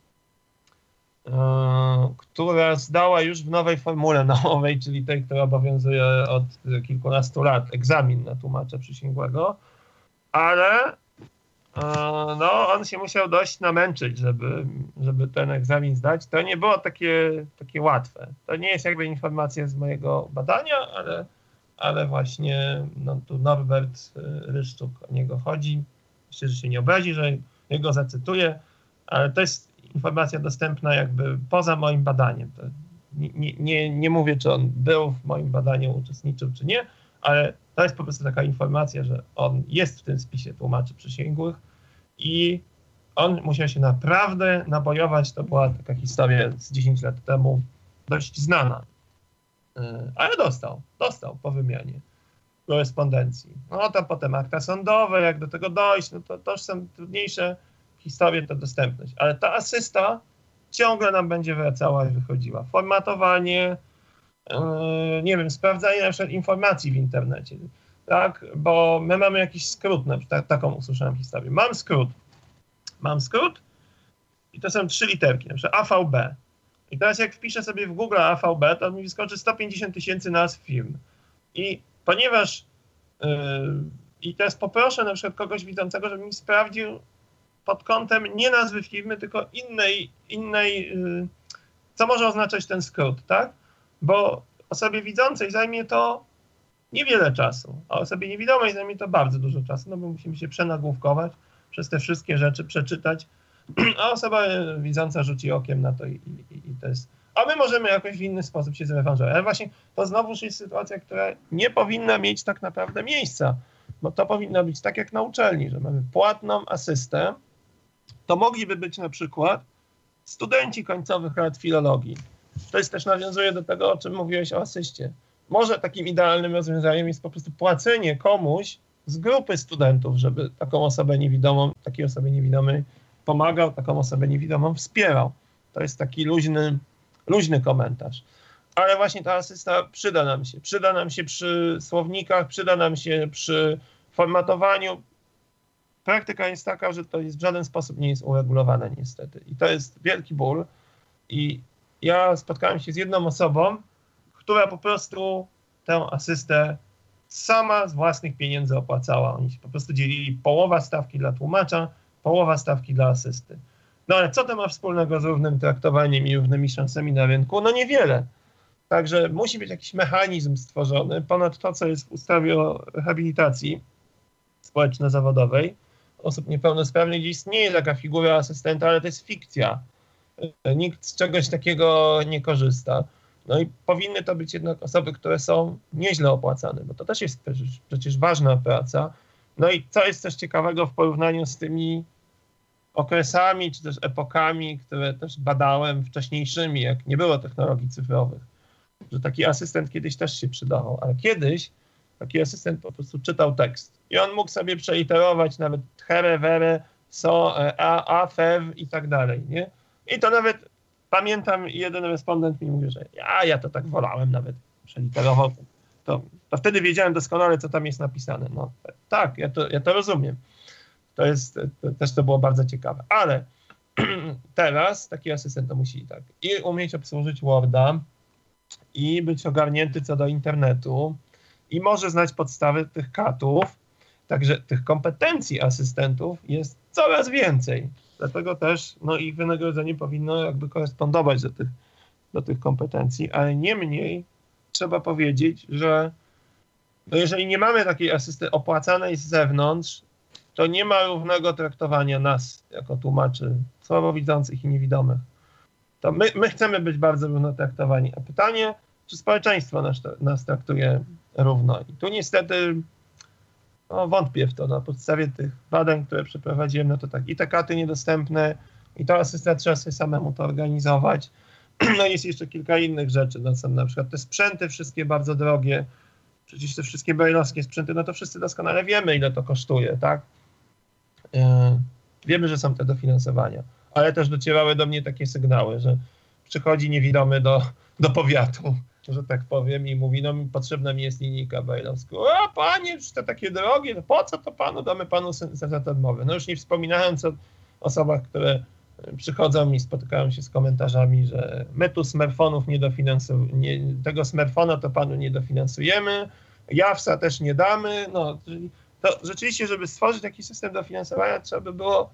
yy, która zdała już w nowej formule naukowej, czyli tej, która obowiązuje od kilkunastu lat, egzamin na tłumacza przysięgłego, ale no, on się musiał dość namęczyć, żeby, żeby ten egzamin zdać. To nie było takie, takie łatwe. To nie jest jakby informacja z mojego badania, ale, ale właśnie no, tu Norbert Ryszczuk o niego chodzi. Myślę, że się nie obrazi, że jego zacytuję, ale to jest informacja dostępna jakby poza moim badaniem. To nie, nie, nie mówię, czy on był w moim badaniu, uczestniczył, czy nie, ale to jest po prostu taka informacja, że on jest w tym spisie tłumaczy przysięgłych i on musiał się naprawdę nabojować. To była taka historia z dziesięć lat temu, dość znana. Ale dostał, dostał po wymianie korespondencji. No to potem akta sądowe, jak do tego dojść, no to, to już są trudniejsze historie, to dostępność. Ale ta asysta ciągle nam będzie wracała i wychodziła. Formatowanie, nie wiem, sprawdzanie na przykład informacji w internecie, tak, bo my mamy jakiś skrót, na przykład taką usłyszałem historię. Mam skrót, mam skrót i to są trzy literki, na przykład A V B. I teraz jak wpiszę sobie w Google A V B, to mi wyskoczy sto pięćdziesiąt tysięcy nazw firm. I ponieważ, yy, i teraz poproszę na przykład kogoś widzącego, żeby mi sprawdził pod kątem nie nazwy firmy, tylko innej, innej yy, co może oznaczać ten skrót, tak? Bo osobie widzącej zajmie to niewiele czasu, a osobie niewidomej zajmie to bardzo dużo czasu, no bo musimy się przenagłówkować przez te wszystkie rzeczy, przeczytać, a osoba widząca rzuci okiem na to i, i, i to jest... A my możemy jakoś w inny sposób się zrewanżować. Ale właśnie to znowuż jest sytuacja, która nie powinna mieć tak naprawdę miejsca, bo to powinno być tak jak na uczelni, że mamy płatną asystę, to mogliby być na przykład studenci końcowych lat filologii. To jest też nawiązuje do tego, o czym mówiłeś o asyście. może takim idealnym rozwiązaniem jest po prostu płacenie komuś z grupy studentów, żeby taką osobę niewidomą, takiej osobie niewidomej pomagał, taką osobę niewidomą wspierał. To jest taki luźny, luźny komentarz. Ale właśnie ta asysta przyda nam się. Przyda nam się przy słownikach, przyda nam się przy formatowaniu. Praktyka jest taka, że to jest w żaden sposób nie jest uregulowane niestety. I to jest wielki ból. I ja spotkałem się z jedną osobą, która po prostu tę asystę sama z własnych pieniędzy opłacała. Oni się po prostu dzielili połowa stawki dla tłumacza, połowa stawki dla asysty. No ale co to ma wspólnego z równym traktowaniem i równymi szansami na rynku? No niewiele. Także musi być jakiś mechanizm stworzony ponad to, co jest w ustawie o rehabilitacji społeczno-zawodowej osób niepełnosprawnych, gdzie istnieje taka figura asystenta, ale to jest fikcja. Nikt z czegoś takiego nie korzysta. No i powinny to być jednak osoby, które są nieźle opłacane, bo to też jest przecież ważna praca. No i co jest też ciekawego w porównaniu z tymi okresami, czy też epokami, które też badałem wcześniejszymi, jak nie było technologii cyfrowych, że taki asystent kiedyś też się przydawał, ale kiedyś taki asystent po prostu czytał tekst i on mógł sobie przeliterować nawet here, were, so, a, a, few i tak dalej, nie? I to nawet pamiętam, jeden respondent mi mówi, że ja, ja to tak wolałem nawet, przeliterował. To, to wtedy wiedziałem doskonale, co tam jest napisane. No tak, ja to, ja to rozumiem. To jest, to, też to było bardzo ciekawe. Ale teraz taki asystent to musi tak i umieć obsłużyć Worda, i być ogarnięty co do internetu, i może znać podstawy tych katów. Także tych kompetencji asystentów jest coraz więcej. Dlatego też no, ich wynagrodzenie powinno jakby korespondować do tych, do tych kompetencji, ale niemniej trzeba powiedzieć, że no jeżeli nie mamy takiej asysty opłacanej z zewnątrz, to nie ma równego traktowania nas jako tłumaczy słabowidzących i niewidomych. To my, my chcemy być bardzo równo traktowani. A pytanie, czy społeczeństwo nas, nas traktuje równo? I tu niestety no, wątpię w to. Na podstawie tych badań, które przeprowadziłem, no to tak, i te katy niedostępne, i to asysta trzeba sobie samemu to organizować. No jest jeszcze kilka innych rzeczy. No są na przykład te sprzęty wszystkie bardzo drogie. Przecież te wszystkie brajlowskie sprzęty, no to wszyscy doskonale wiemy, ile to kosztuje, tak? Yy, wiemy, że są te dofinansowania. Ale też docierały do mnie takie sygnały, że przychodzi niewidomy do, do powiatu, że tak powiem, i mówi, no potrzebna mi jest linijka brajlowska. O panie, już to takie drogie, to po co to panu? Damy panu za odmowę. No już nie wspominając o osobach, które przychodzą i spotykają się z komentarzami, że my tu smartfonów nie dofinansujemy, tego smartfona to panu nie dofinansujemy, Jawsa też nie damy. No, to rzeczywiście, żeby stworzyć taki system dofinansowania, trzeba by było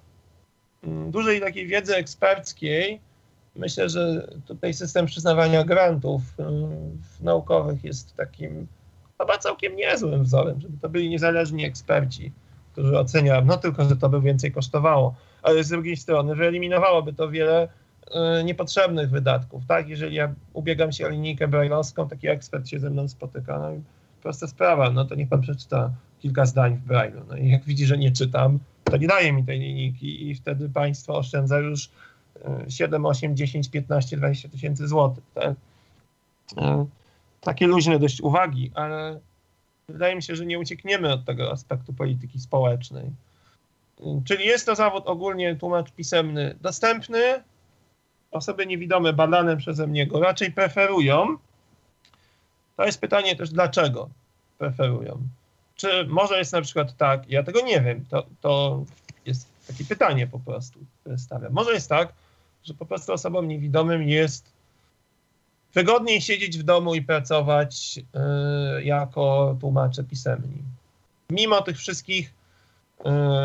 dużej takiej wiedzy eksperckiej. Myślę, że tutaj system przyznawania grantów naukowych jest takim chyba całkiem niezłym wzorem, żeby to byli niezależni eksperci, którzy oceniają, no tylko, że to by więcej kosztowało, ale z drugiej strony wyeliminowałoby to wiele y, niepotrzebnych wydatków, tak? Jeżeli ja ubiegam się o linijkę brajlowską, taki ekspert się ze mną spotyka, no i prosta sprawa, no to niech pan przeczyta kilka zdań w brajlu, no i jak widzi, że nie czytam, to nie daje mi tej linijki i wtedy państwo oszczędza już siedem, osiem, dziesięć, piętnaście, dwadzieścia tysięcy złotych. Tak? Takie luźne dość uwagi, ale wydaje mi się, że nie uciekniemy od tego aspektu polityki społecznej. Czyli jest to zawód ogólnie tłumacz pisemny dostępny. Osoby niewidome badane przeze mnie go raczej preferują. To jest pytanie też, dlaczego preferują. Czy może jest na przykład tak, ja tego nie wiem, to, to jest takie pytanie po prostu, które stawiam. Może jest tak, że po prostu osobom niewidomym jest wygodniej siedzieć w domu i pracować y, jako tłumacze pisemni. Mimo tych wszystkich y,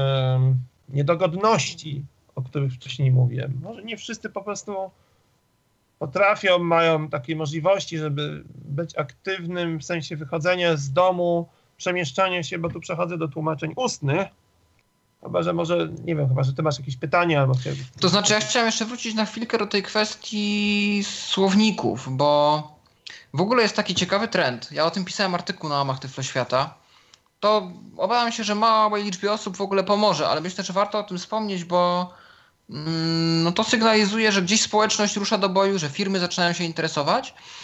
niedogodności, o których wcześniej mówiłem. Może nie wszyscy po prostu potrafią, mają takie możliwości, żeby być aktywnym w sensie wychodzenia z domu, przemieszczania się, bo tu przechodzę do tłumaczeń ustnych. Chyba, że może, nie wiem, chyba, że ty masz jakieś pytania albo chciałbyś... To znaczy, ja chciałem jeszcze wrócić na chwilkę do tej kwestii słowników, bo w ogóle jest taki ciekawy trend. Ja o tym pisałem artykuł na łamach Tyfloświata. To obawiam się, że małej liczbie osób w ogóle pomoże, ale myślę, że warto o tym wspomnieć, bo mm, no to sygnalizuje, że gdzieś społeczność rusza do boju, że firmy zaczynają się interesować.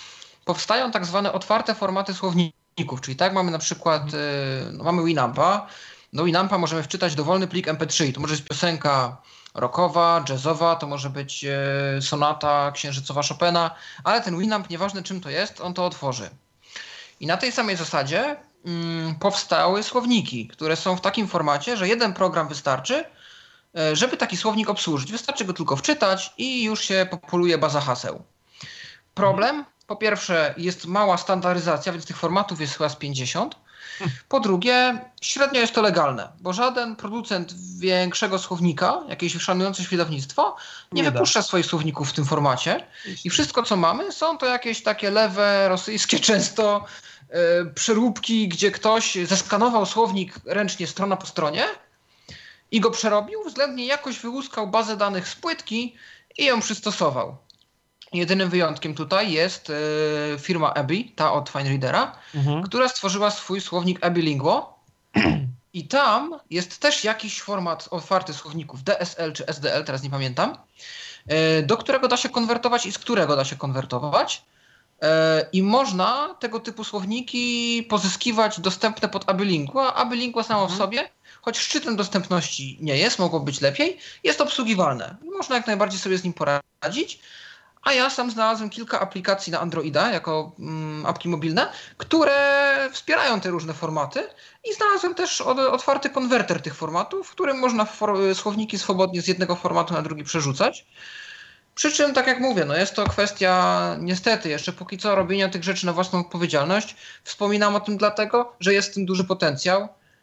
powstają tak zwane otwarte formaty słowników, czyli tak mamy na przykład, no mamy Winampa, do Winampa możemy wczytać dowolny plik em pe trzy, to może być piosenka rockowa, jazzowa, to może być sonata księżycowa Chopina, ale ten Winamp, nieważne czym to jest, on to otworzy. I na tej samej zasadzie mm, powstały słowniki, które są w takim formacie, że jeden program wystarczy, żeby taki słownik obsłużyć. Wystarczy go tylko wczytać i już się populuje baza haseł. Problem, po pierwsze, jest mała standaryzacja, więc tych formatów jest chyba z pięćdziesiąt. Po drugie, średnio jest to legalne, bo żaden producent większego słownika, jakieś szanujące się wydawnictwo, nie, nie wypuszcza da. swoich słowników w tym formacie. I wszystko, co mamy, są to jakieś takie lewe, rosyjskie często yy, przeróbki, gdzie ktoś zeskanował słownik ręcznie strona po stronie i go przerobił, względnie jakoś wyłuskał bazę danych z płytki i ją przystosował. Jedynym wyjątkiem tutaj jest y, firma Ebi, ta od FineReadera, mhm. która stworzyła swój słownik Ebilinguo i tam jest też jakiś format otwarty słowników D S L czy S D L, teraz nie pamiętam, y, do którego da się konwertować i z którego da się konwertować. Y, I można tego typu słowniki pozyskiwać dostępne pod Ebilinguo, a Ebilinguo samo mhm. w sobie, choć szczytem dostępności nie jest, mogło być lepiej, jest obsługiwalne. Można jak najbardziej sobie z nim poradzić. A ja sam znalazłem kilka aplikacji na Androida jako mm, apki mobilne, które wspierają te różne formaty i znalazłem też od, otwarty konwerter tych formatów, w którym można for, słowniki swobodnie z jednego formatu na drugi przerzucać. Przy czym, tak jak mówię, no jest to kwestia niestety jeszcze póki co robienia tych rzeczy na własną odpowiedzialność. Wspominam o tym dlatego, że jest w tym duży potencjał.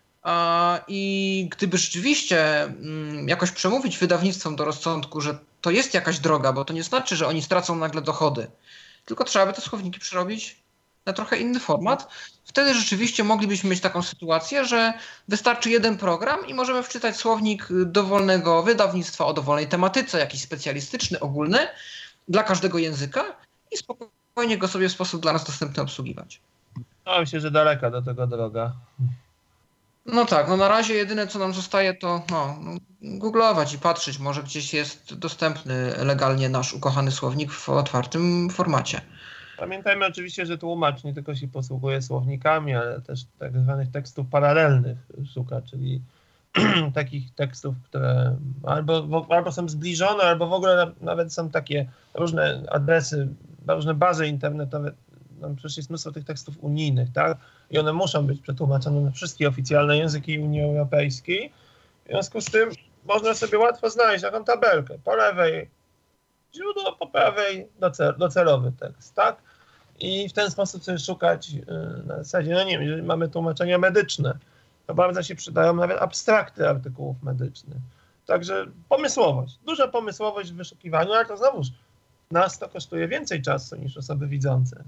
I gdyby rzeczywiście mm, jakoś przemówić wydawnictwom do rozsądku, że to jest jakaś droga, bo to nie znaczy, że oni stracą nagle dochody, tylko trzeba by te słowniki przerobić na trochę inny format. Wtedy rzeczywiście moglibyśmy mieć taką sytuację, że wystarczy jeden program i możemy wczytać słownik dowolnego wydawnictwa o dowolnej tematyce, jakiś specjalistyczny, ogólny, dla każdego języka i spokojnie go sobie w sposób dla nas dostępny obsługiwać. No, myślę, że daleka do tego droga. No tak, no na razie jedyne co nam zostaje to no, googlować i patrzeć, może gdzieś jest dostępny legalnie nasz ukochany słownik w otwartym formacie. Pamiętajmy oczywiście, że tłumacz nie tylko się posługuje słownikami, ale też tak zwanych tekstów paralelnych szuka, czyli takich tekstów, które albo, albo są zbliżone, albo w ogóle nawet są takie różne adresy, różne bazy internetowe. No, przecież jest mnóstwo tych tekstów unijnych, tak? I one muszą być przetłumaczone na wszystkie oficjalne języki Unii Europejskiej. W związku z tym można sobie łatwo znaleźć taką tabelkę. Po lewej źródło, po prawej docel, docelowy tekst, tak? I w ten sposób sobie szukać yy, na zasadzie, no nie wiem, jeżeli mamy tłumaczenia medyczne, to bardzo się przydają nawet abstrakty artykułów medycznych. Także pomysłowość, duża pomysłowość w wyszukiwaniu, ale to znowuż nas to kosztuje więcej czasu niż osoby widzące.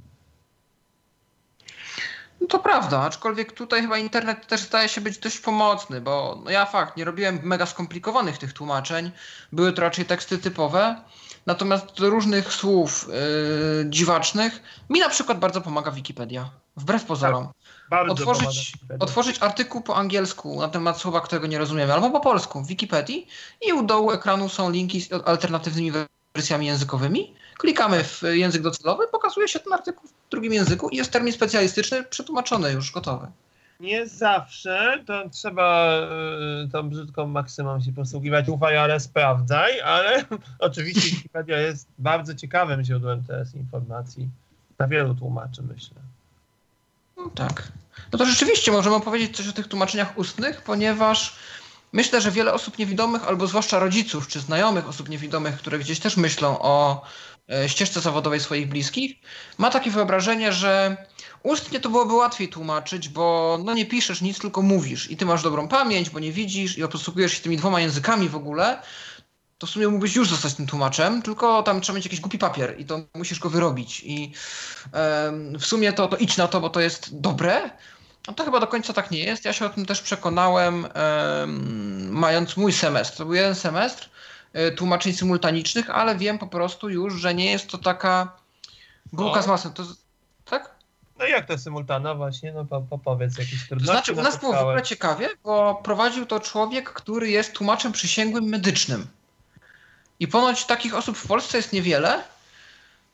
No to prawda, aczkolwiek tutaj chyba internet też zdaje się być dość pomocny, bo no ja fakt, nie robiłem mega skomplikowanych tych tłumaczeń, były to raczej teksty typowe, natomiast do różnych słów yy, dziwacznych mi na przykład bardzo pomaga Wikipedia, wbrew pozorom. Tak, bardzo otworzyć, otworzyć artykuł po angielsku na temat słowa, którego nie rozumiemy, albo po polsku w Wikipedii i u dołu ekranu są linki z alternatywnymi wersjami językowymi. Klikamy w język docelowy, pokazuje się ten artykuł w drugim języku i jest termin specjalistyczny przetłumaczony, już gotowy. Nie zawsze to trzeba y, tą brzydką maksymą się posługiwać, ufaj, ale sprawdzaj, ale oczywiście Wikipedia jest bardzo ciekawym źródłem teraz informacji na wielu tłumaczy, myślę. No tak. No to rzeczywiście możemy opowiedzieć coś o tych tłumaczeniach ustnych, ponieważ myślę, że wiele osób niewidomych, albo zwłaszcza rodziców czy znajomych osób niewidomych, które gdzieś też myślą o ścieżce zawodowej swoich bliskich, ma takie wyobrażenie, że ustnie to byłoby łatwiej tłumaczyć, bo no nie piszesz nic, tylko mówisz i ty masz dobrą pamięć, bo nie widzisz i posługujesz się tymi dwoma językami w ogóle, to w sumie mógłbyś już zostać tym tłumaczem, tylko tam trzeba mieć jakiś głupi papier i to musisz go wyrobić i um, w sumie to, to idź na to, bo to jest dobre. No to chyba do końca tak nie jest. Ja się o tym też przekonałem, um, mając mój semestr. To był jeden semestr y, tłumaczeń symultanicznych, ale wiem po prostu już, że nie jest to taka bułka z masłem. To, tak? No i jak to symultana właśnie? No po, po powiedz jakieś trudności. To znaczy u nas było w ogóle ciekawie, bo prowadził to człowiek, który jest tłumaczem przysięgłym medycznym. I ponoć takich osób w Polsce jest niewiele.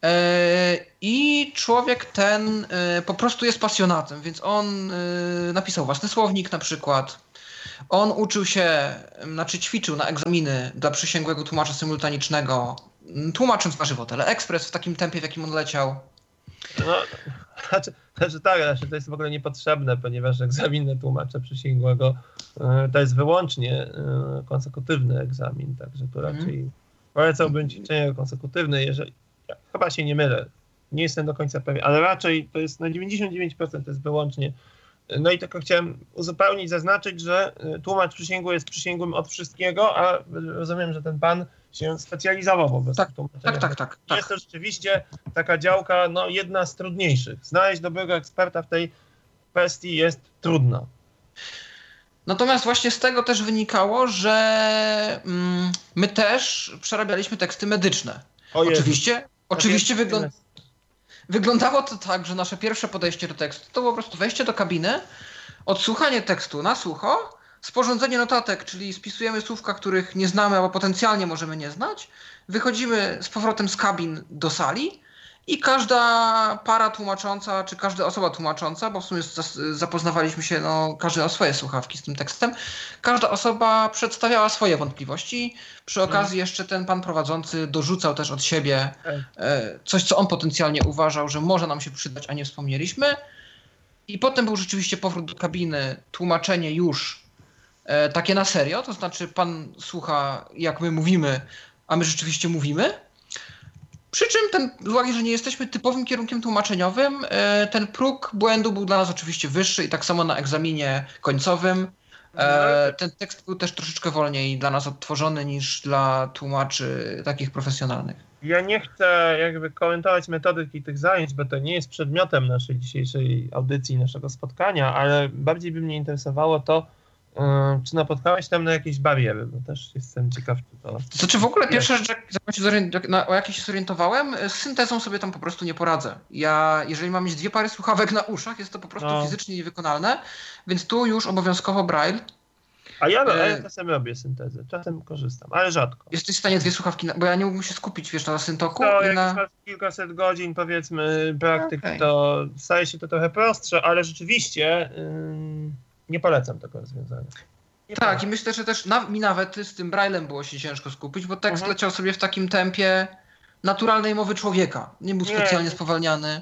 I człowiek ten po prostu jest pasjonatem, więc on napisał własny słownik na przykład. On uczył się, znaczy ćwiczył na egzaminy dla przysięgłego tłumacza symultanicznego, tłumacząc na żywo Teleexpress w takim tempie, w jakim on leciał. No, znaczy, znaczy tak, znaczy to jest w ogóle niepotrzebne, ponieważ egzamin tłumacza przysięgłego to jest wyłącznie konsekutywny egzamin, także to raczej hmm. polecałbym ćwiczenie konsekutywne, jeżeli, ja chyba się nie mylę, nie jestem do końca pewien, ale raczej to jest na dziewięćdziesiąt dziewięć procent to jest wyłącznie. No i tylko chciałem uzupełnić, zaznaczyć, że tłumacz przysięgły jest przysięgłym od wszystkiego, a rozumiem, że ten pan się specjalizował po prostu tak, w tłumaczeniu. Tak, tak, tak, tak. Jest to rzeczywiście taka działka, no jedna z trudniejszych. Znaleźć dobrego eksperta w tej kwestii jest trudno. Natomiast właśnie z tego też wynikało, że mm, my też przerabialiśmy teksty medyczne. O Jezu. Oczywiście, oczywiście wygląda... Wyglądało to tak, że nasze pierwsze podejście do tekstu to było po prostu wejście do kabiny, odsłuchanie tekstu na sucho, sporządzenie notatek, czyli spisujemy słówka, których nie znamy albo potencjalnie możemy nie znać, wychodzimy z powrotem z kabin do sali i każda para tłumacząca, czy każda osoba tłumacząca, bo w sumie zapoznawaliśmy się, no, każdy o swoje słuchawki z tym tekstem, każda osoba przedstawiała swoje wątpliwości. Przy okazji jeszcze ten pan prowadzący dorzucał też od siebie coś, co on potencjalnie uważał, że może nam się przydać, a nie wspomnieliśmy. I potem był rzeczywiście powrót do kabiny, tłumaczenie już takie na serio, to znaczy pan słucha, jak my mówimy, a my rzeczywiście mówimy. Przy czym ten, z uwagi, że nie jesteśmy typowym kierunkiem tłumaczeniowym, ten próg błędu był dla nas oczywiście wyższy i tak samo na egzaminie końcowym. Ten tekst był też troszeczkę wolniej dla nas odtworzony niż dla tłumaczy takich profesjonalnych. Ja nie chcę jakby komentować metodyki tych zajęć, bo to nie jest przedmiotem naszej dzisiejszej audycji, naszego spotkania, ale bardziej by mnie interesowało to, czy napotkałeś tam na jakieś bariery, bo też jestem ciekaw, czy to... Znaczy w ogóle pierwsza rzecz, jak, na, o jakiej się zorientowałem, z syntezą sobie tam po prostu nie poradzę. Ja, jeżeli mam mieć dwie pary słuchawek na uszach, jest to po prostu no. fizycznie niewykonalne, więc tu już obowiązkowo braille. A ja, a ja czasem robię syntezę, czasem korzystam, ale rzadko. Jesteś w stanie dwie słuchawki, na, bo ja nie mógłbym się skupić, wiesz, na syntoku. To i jak na... masz kilkaset godzin, powiedzmy, praktyk, okay. to staje się to trochę prostsze, ale rzeczywiście yy, nie polecam tego rozwiązania. Nie tak, polecam. I myślę, że też na, mi nawet z tym braillem było się ciężko skupić, bo tekst mhm. leciał sobie w takim tempie naturalnej mowy człowieka. Nie był specjalnie nie. spowalniany.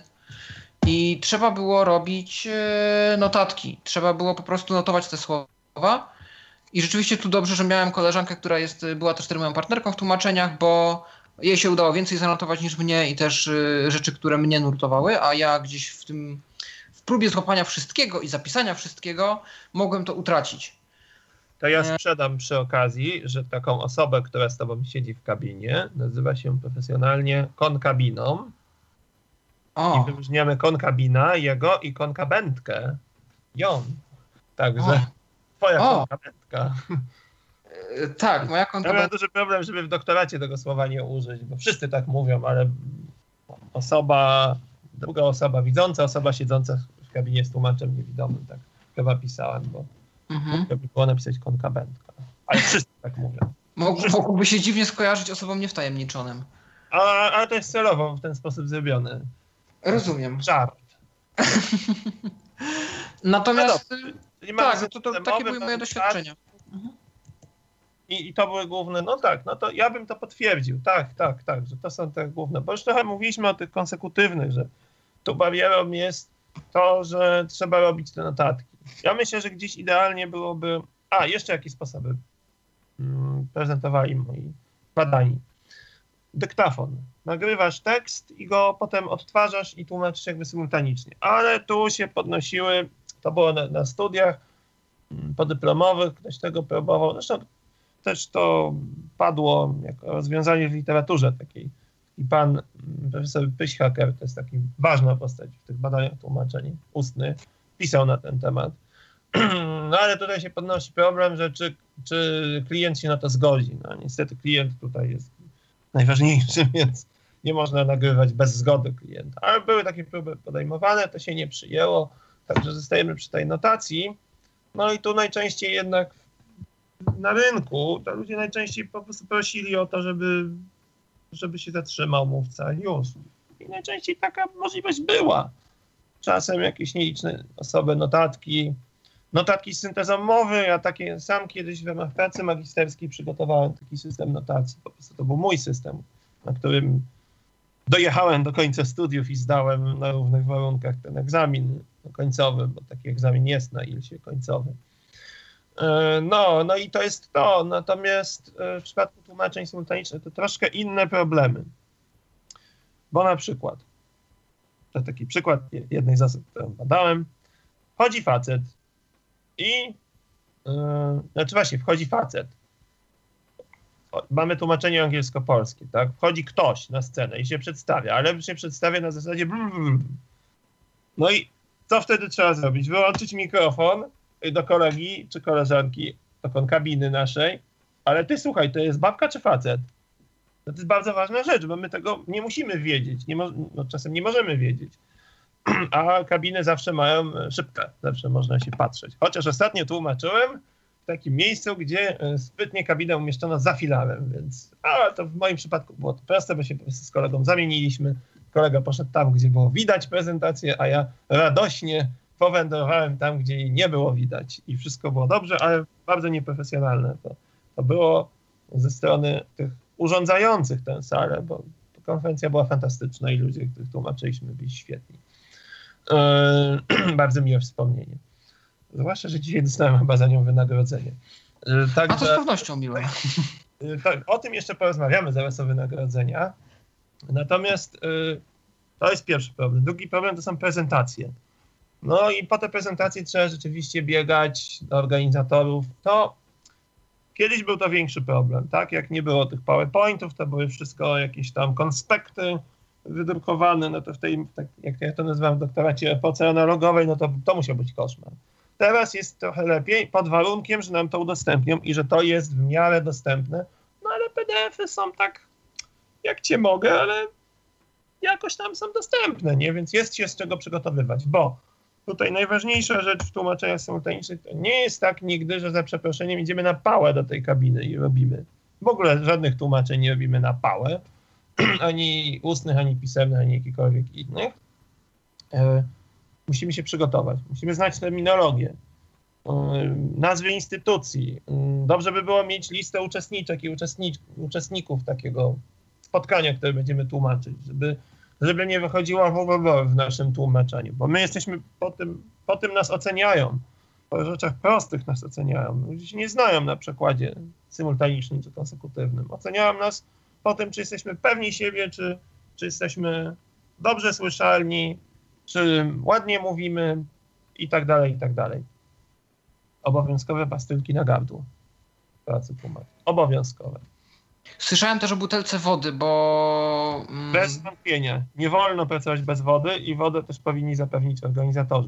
I trzeba było robić e, notatki. Trzeba było po prostu notować te słowa. I rzeczywiście tu dobrze, że miałem koleżankę, która jest, była też moją partnerką w tłumaczeniach, bo jej się udało więcej zanotować niż mnie i też y, rzeczy, które mnie nurtowały, a ja gdzieś w tym, w próbie złapania wszystkiego i zapisania wszystkiego mogłem to utracić. To ja sprzedam przy okazji, że taką osobę, która z tobą siedzi w kabinie, nazywa się profesjonalnie konkabiną. O. I wyróżniamy konkabina, jego i konkabentkę, ją. Także o. twoja o. konkabentka. Tak, moja konkabentka. Ja miałem duży problem, żeby w doktoracie tego słowa nie użyć, bo wszyscy tak mówią, ale osoba, druga osoba widząca, osoba siedząca w kabinie z tłumaczem niewidomym, tak chyba pisałem, bo mhm. by było napisać konkabentka. Ale wszyscy tak mówią. Mógł, mógłby się dziwnie skojarzyć osobom niewtajemniczonym. Ale to jest celowo w ten sposób zrobione. Rozumiem. Żart. Natomiast no tak, to, to, to takie były moje doświadczenia. Mhm. I, I to były główne, no tak, no to ja bym to potwierdził, tak, tak, tak, że to są te główne, bo już trochę mówiliśmy o tych konsekutywnych, że tu barierą jest to, że trzeba robić te notatki. Ja myślę, że gdzieś idealnie byłoby, a jeszcze jakie sposoby hmm, prezentowali moi badani. Dyktafon. Nagrywasz tekst i go potem odtwarzasz i tłumaczysz jakby symultanicznie. Ale tu się podnosiły, to było na, na studiach podyplomowych, ktoś tego próbował. Zresztą też to padło jako rozwiązanie w literaturze takiej. I pan profesor Pyśhaker, to jest taki ważna postać w tych badaniach tłumaczeń ustnych, pisał na ten temat. No ale tutaj się podnosi problem, że czy, czy klient się na to zgodzi. No niestety klient tutaj jest najważniejszy, więc nie można nagrywać bez zgody klienta. Ale były takie próby podejmowane, to się nie przyjęło, także zostajemy przy tej notacji. No i tu najczęściej jednak na rynku, to ludzie najczęściej po prostu prosili o to, żeby, żeby się zatrzymał mówca już. I najczęściej taka możliwość była. Czasem jakieś nieliczne osoby, notatki, notatki z syntezą mowy. Ja takie sam kiedyś w ramach pracy magisterskiej przygotowałem taki system notacji. Po prostu to był mój system, na którym dojechałem do końca studiów i zdałem na równych warunkach ten egzamin końcowy, bo taki egzamin jest na ilsie końcowy. No, no i to jest to. Natomiast w przypadku tłumaczeń symultanicznych to troszkę inne problemy. Bo na przykład, to taki przykład jednej z osób, którą badałem, wchodzi facet i, yy, znaczy właśnie, wchodzi facet. Mamy tłumaczenie angielsko-polskie, tak? Wchodzi ktoś na scenę i się przedstawia, ale się przedstawia na zasadzie blablabla. No i co wtedy trzeba zrobić? Wyłączyć mikrofon do kolegi czy koleżanki, do konkabiny naszej, ale ty słuchaj, to jest babka czy facet? No to jest bardzo ważna rzecz, bo my tego nie musimy wiedzieć, nie mo- no czasem nie możemy wiedzieć, a kabiny zawsze mają szybkę, zawsze można się patrzeć. Chociaż ostatnio tłumaczyłem w takim miejscu, gdzie sprytnie kabinę umieszczono za filarem, więc ale to w moim przypadku było to proste, bo się po prostu z kolegą zamieniliśmy. Kolega poszedł tam, gdzie było widać prezentację, a ja radośnie powędrowałem tam, gdzie jej nie było widać i wszystko było dobrze, ale bardzo nieprofesjonalne to, to było ze strony tych urządzających tę salę, bo konferencja była fantastyczna i ludzie, których tłumaczyliśmy, byli świetni. Yy, bardzo miłe wspomnienie. Zwłaszcza, że dzisiaj dostałem chyba za nią wynagrodzenie. Yy, tak, A to z pewnością miłe. Yy, tak, o tym jeszcze porozmawiamy zaraz o wynagrodzenia. Natomiast yy, to jest pierwszy problem. Drugi problem to są prezentacje. No i po te prezentacje trzeba rzeczywiście biegać do organizatorów. To kiedyś był to większy problem, tak? Jak nie było tych PowerPointów, to były wszystko jakieś tam konspekty wydrukowane, no to w tej, tak, jak ja to nazywam w doktoracie, epoce analogowej, no to, to musiał być koszmar. Teraz jest trochę lepiej, pod warunkiem, że nam to udostępnią i że to jest w miarę dostępne, no ale P D F-y są tak, jak cię mogę, ale jakoś tam są dostępne, nie? Więc jest się z czego przygotowywać, bo tutaj najważniejsza rzecz w tłumaczeniach symultanicznych to nie jest tak nigdy, że za przeproszeniem idziemy na pałę do tej kabiny i robimy. W ogóle żadnych tłumaczeń nie robimy na pałę, ani ustnych, ani pisemnych, ani jakichkolwiek innych. E, musimy się przygotować, musimy znać terminologię, e, nazwy instytucji. E, dobrze by było mieć listę uczestniczek i uczestnic uczestników takiego spotkania, które będziemy tłumaczyć, żeby żeby nie wychodziła w w naszym tłumaczeniu, bo my jesteśmy po tym, po tym nas oceniają, po rzeczach prostych nas oceniają. Ludzie się nie znają na przykładzie symultanicznym czy konsekutywnym. Oceniają nas po tym, czy jesteśmy pewni siebie, czy, czy jesteśmy dobrze słyszalni, czy ładnie mówimy i tak dalej, i tak dalej. Obowiązkowe pastylki na gardło w pracy tłumaczy. Obowiązkowe. Słyszałem też o butelce wody, bo... Mm... Bez wątpienia. Nie wolno pracować bez wody i wodę też powinni zapewnić organizatorzy.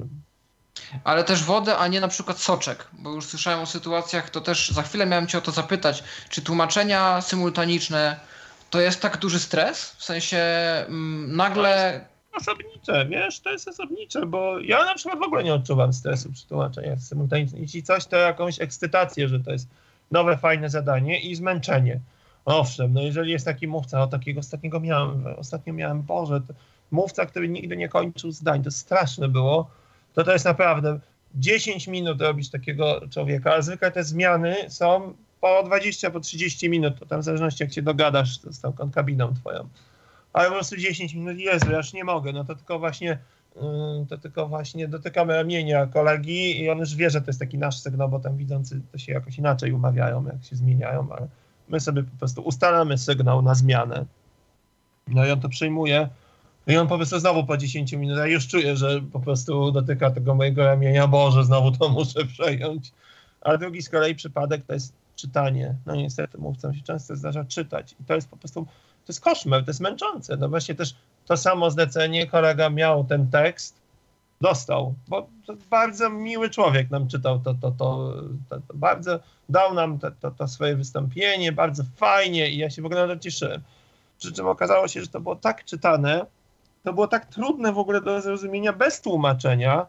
Ale też wodę, a nie na przykład soczek, bo już słyszałem o sytuacjach, to też za chwilę miałem cię o to zapytać, czy tłumaczenia symultaniczne to jest tak duży stres? W sensie mm, nagle... To jest osobnicze, wiesz, to jest osobnicze, bo ja na przykład w ogóle nie odczuwam stresu przy tłumaczeniach symultanicznych. Jeśli coś, to jakąś ekscytację, że to jest nowe, fajne zadanie i zmęczenie. Owszem, no jeżeli jest taki mówca, o takiego ostatniego miałem, ostatnio miałem, Boże, mówca, który nigdy nie kończył zdań, to straszne było, to to jest naprawdę dziesięć minut robić takiego człowieka, a zwykle te zmiany są po dwadzieścia, po trzydzieści minut, to tam w zależności jak się dogadasz z tą konkabiną twoją, ale po prostu dziesięć minut, Jezu, ja już nie mogę, no to tylko właśnie, to tylko właśnie dotykamy ramienia kolegi i on już wie, że to jest taki nasz sygnał, bo tam widzący to się jakoś inaczej umawiają, jak się zmieniają, ale my sobie po prostu ustalamy sygnał na zmianę. No i on to przyjmuje. I on po prostu znowu po dziesięciu minutach już czuje, że po prostu dotyka tego mojego ramienia. Boże, znowu to muszę przejąć. A drugi z kolei przypadek to jest czytanie. No niestety mówcom się często zdarza czytać. I to jest po prostu, to jest koszmar, to jest męczące. No właśnie też to samo zlecenie, kolega miał ten tekst, dostał, bo to bardzo miły człowiek nam czytał to, to, to, to, to bardzo dał nam to, to, to swoje wystąpienie, bardzo fajnie i ja się w ogóle na to cieszyłem. Przy czym okazało się, że to było tak czytane, to było tak trudne w ogóle do zrozumienia bez tłumaczenia,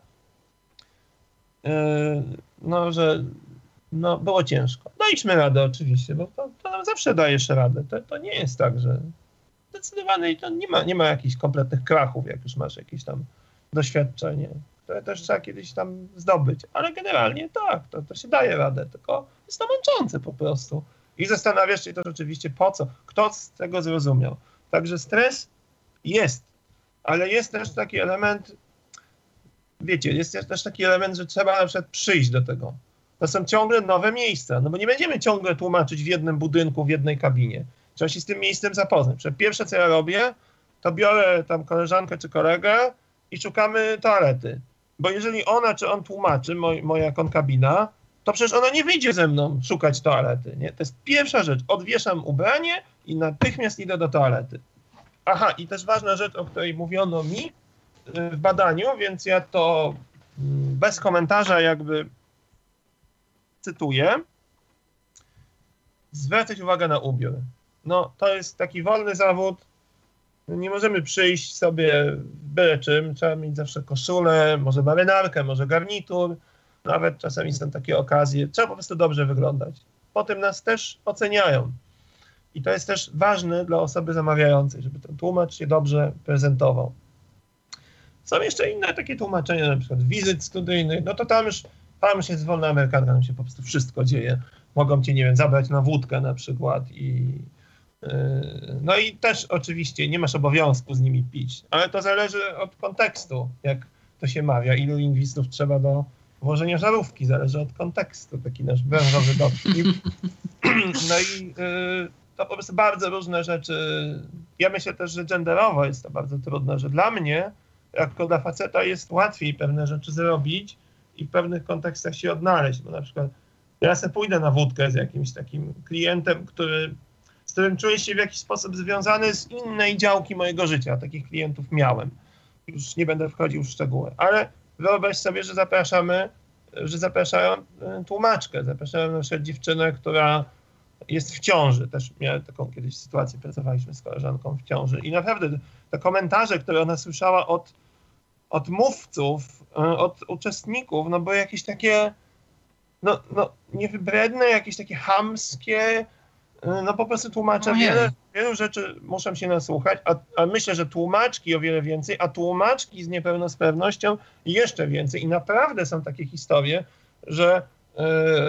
yy, no, że no, było ciężko. Daliśmy radę oczywiście, bo to, to nam zawsze dajesz radę. To, to nie jest tak, że zdecydowany, to nie ma, nie ma jakichś kompletnych krachów, jak już masz jakieś tam doświadczenie, które też trzeba kiedyś tam zdobyć. Ale generalnie tak, to, to się daje radę, tylko jest to męczące po prostu. I zastanawiasz się też oczywiście po co, kto z tego zrozumiał. Także stres jest, ale jest też taki element, wiecie, jest też taki element, że trzeba na przykład przyjść do tego. To są ciągle nowe miejsca, no bo nie będziemy ciągle tłumaczyć w jednym budynku, w jednej kabinie. Trzeba się z tym miejscem zapoznać. Pierwsze, co ja robię, to biorę tam koleżankę czy kolegę i szukamy toalety. Bo jeżeli ona czy on tłumaczy, moj, moja konkabina, to przecież ona nie wyjdzie ze mną szukać toalety. Nie? To jest pierwsza rzecz. Odwieszam ubranie i natychmiast idę do toalety. Aha, i też ważna rzecz, o której mówiono mi w badaniu, więc ja to bez komentarza jakby cytuję. Zwracać uwagę na ubiór. No, to jest taki wolny zawód. Nie możemy przyjść sobie byle czym. Trzeba mieć zawsze koszulę, może marynarkę, może garnitur. Nawet czasami są takie okazje. Trzeba po prostu dobrze wyglądać. Potem nas też oceniają. I to jest też ważne dla osoby zamawiającej, żeby ten tłumacz się dobrze prezentował. Są jeszcze inne takie tłumaczenia, na przykład wizyt studyjnych. No to tam już, tam już jest wolna amerykanka, tam się po prostu wszystko dzieje. Mogą cię, nie wiem, zabrać na wódkę na przykład i no i też oczywiście nie masz obowiązku z nimi pić, ale to zależy od kontekstu, jak to się mawia, ilu lingwistów trzeba do włożenia żarówki, zależy od kontekstu, taki nasz branżowy dowcip. No i y, to po prostu bardzo różne rzeczy. Ja myślę też, że genderowo jest to bardzo trudne, że dla mnie, jako dla faceta jest łatwiej pewne rzeczy zrobić i w pewnych kontekstach się odnaleźć, bo na przykład ja sobie pójdę na wódkę z jakimś takim klientem, który z którym czuję się w jakiś sposób związany z innej działki mojego życia. Takich klientów miałem. Już nie będę wchodził w szczegóły. Ale wyobraź sobie, że zapraszamy, że zapraszają tłumaczkę. Zapraszają na przykład dziewczynę, która jest w ciąży. Też miałem taką kiedyś sytuację, pracowaliśmy z koleżanką w ciąży. I naprawdę te komentarze, które ona słyszała od, od mówców, od uczestników, no były jakieś takie no, no niewybredne, jakieś takie chamskie. No po prostu tłumaczę Ojej. wiele, wielu rzeczy muszą się nasłuchać, a, a myślę, że tłumaczki o wiele więcej, a tłumaczki z niepełnosprawnością jeszcze więcej. I naprawdę są takie historie, że yy,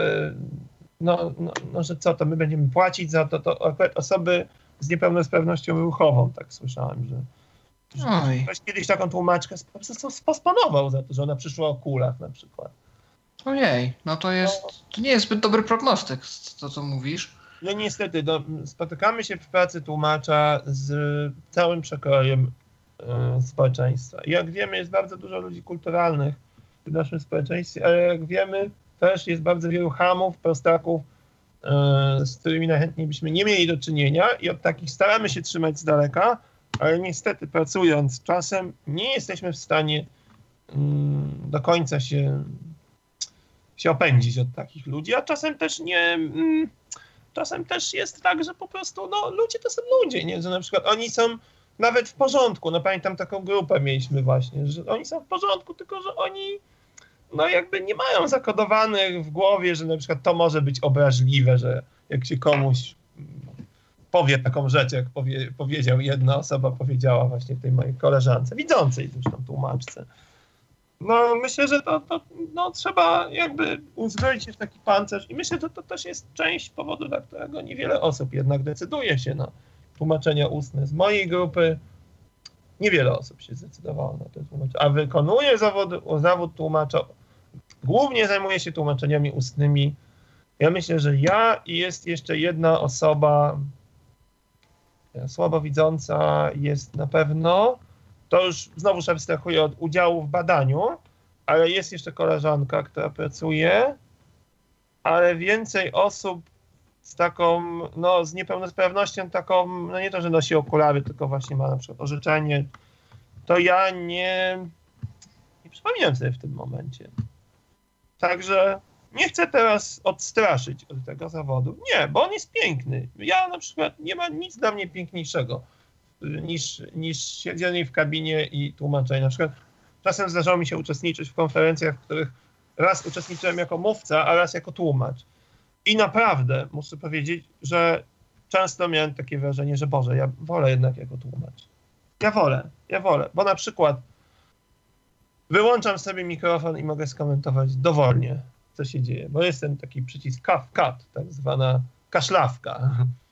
no, no, no, że co, to my będziemy płacić za to, to akurat osoby z niepełnosprawnością ruchową, tak słyszałem, że, że Oj. ktoś kiedyś taką tłumaczkę po prostu sposponował za to, że ona przyszła o kulach na przykład. Ojej, no to jest, to nie jest zbyt dobry prognostyk, to co mówisz. No niestety, no, spotykamy się w pracy tłumacza z całym przekrojem y, społeczeństwa. I jak wiemy, jest bardzo dużo ludzi kulturalnych w naszym społeczeństwie, ale jak wiemy, też jest bardzo wielu chamów, prostaków, y, z którymi najchętniej byśmy nie mieli do czynienia i od takich staramy się trzymać z daleka, ale niestety pracując czasem nie jesteśmy w stanie y, do końca się, się opędzić od takich ludzi, a czasem też nie... Y, Czasem też jest tak, że po prostu no, ludzie to są ludzie, nie? Że na przykład oni są nawet w porządku. No pamiętam taką grupę mieliśmy właśnie, że oni są w porządku, tylko że oni no jakby nie mają zakodowanych w głowie, że na przykład to może być obraźliwe, że jak się komuś powie taką rzecz, jak powie, powiedział jedna osoba, powiedziała właśnie tej mojej koleżance, widzącej zresztą tłumaczce. No myślę, że to, to no, trzeba jakby uzbroić się w taki pancerz i myślę, że to też jest część powodu, dla którego niewiele osób jednak decyduje się na tłumaczenia ustne. Z mojej grupy niewiele osób się zdecydowało na to tłumaczenie, a wykonuje zawód, zawód tłumacza, głównie zajmuje się tłumaczeniami ustnymi. Ja myślę, że ja i jest jeszcze jedna osoba słabowidząca jest na pewno. To już znowuż abstrahuję od udziału w badaniu, ale jest jeszcze koleżanka, która pracuje, ale więcej osób z taką, no z niepełnosprawnością taką, no nie to, że nosi okulary, tylko właśnie ma na przykład orzeczenie, to ja nie, nie przypominam sobie w tym momencie. Także nie chcę teraz odstraszyć od tego zawodu. Nie, bo on jest piękny. Ja na przykład, nie ma nic dla mnie piękniejszego niż, niż siedzenie w kabinie i tłumaczenie. Na przykład czasem zdarzało mi się uczestniczyć w konferencjach, w których raz uczestniczyłem jako mówca, a raz jako tłumacz. I naprawdę muszę powiedzieć, że często miałem takie wrażenie, że Boże, ja wolę jednak jako tłumacz. Ja wolę, ja wolę, bo na przykład wyłączam sobie mikrofon i mogę skomentować dowolnie, co się dzieje, bo jest ten taki przycisk cut, cut, tak zwana kaszlawka.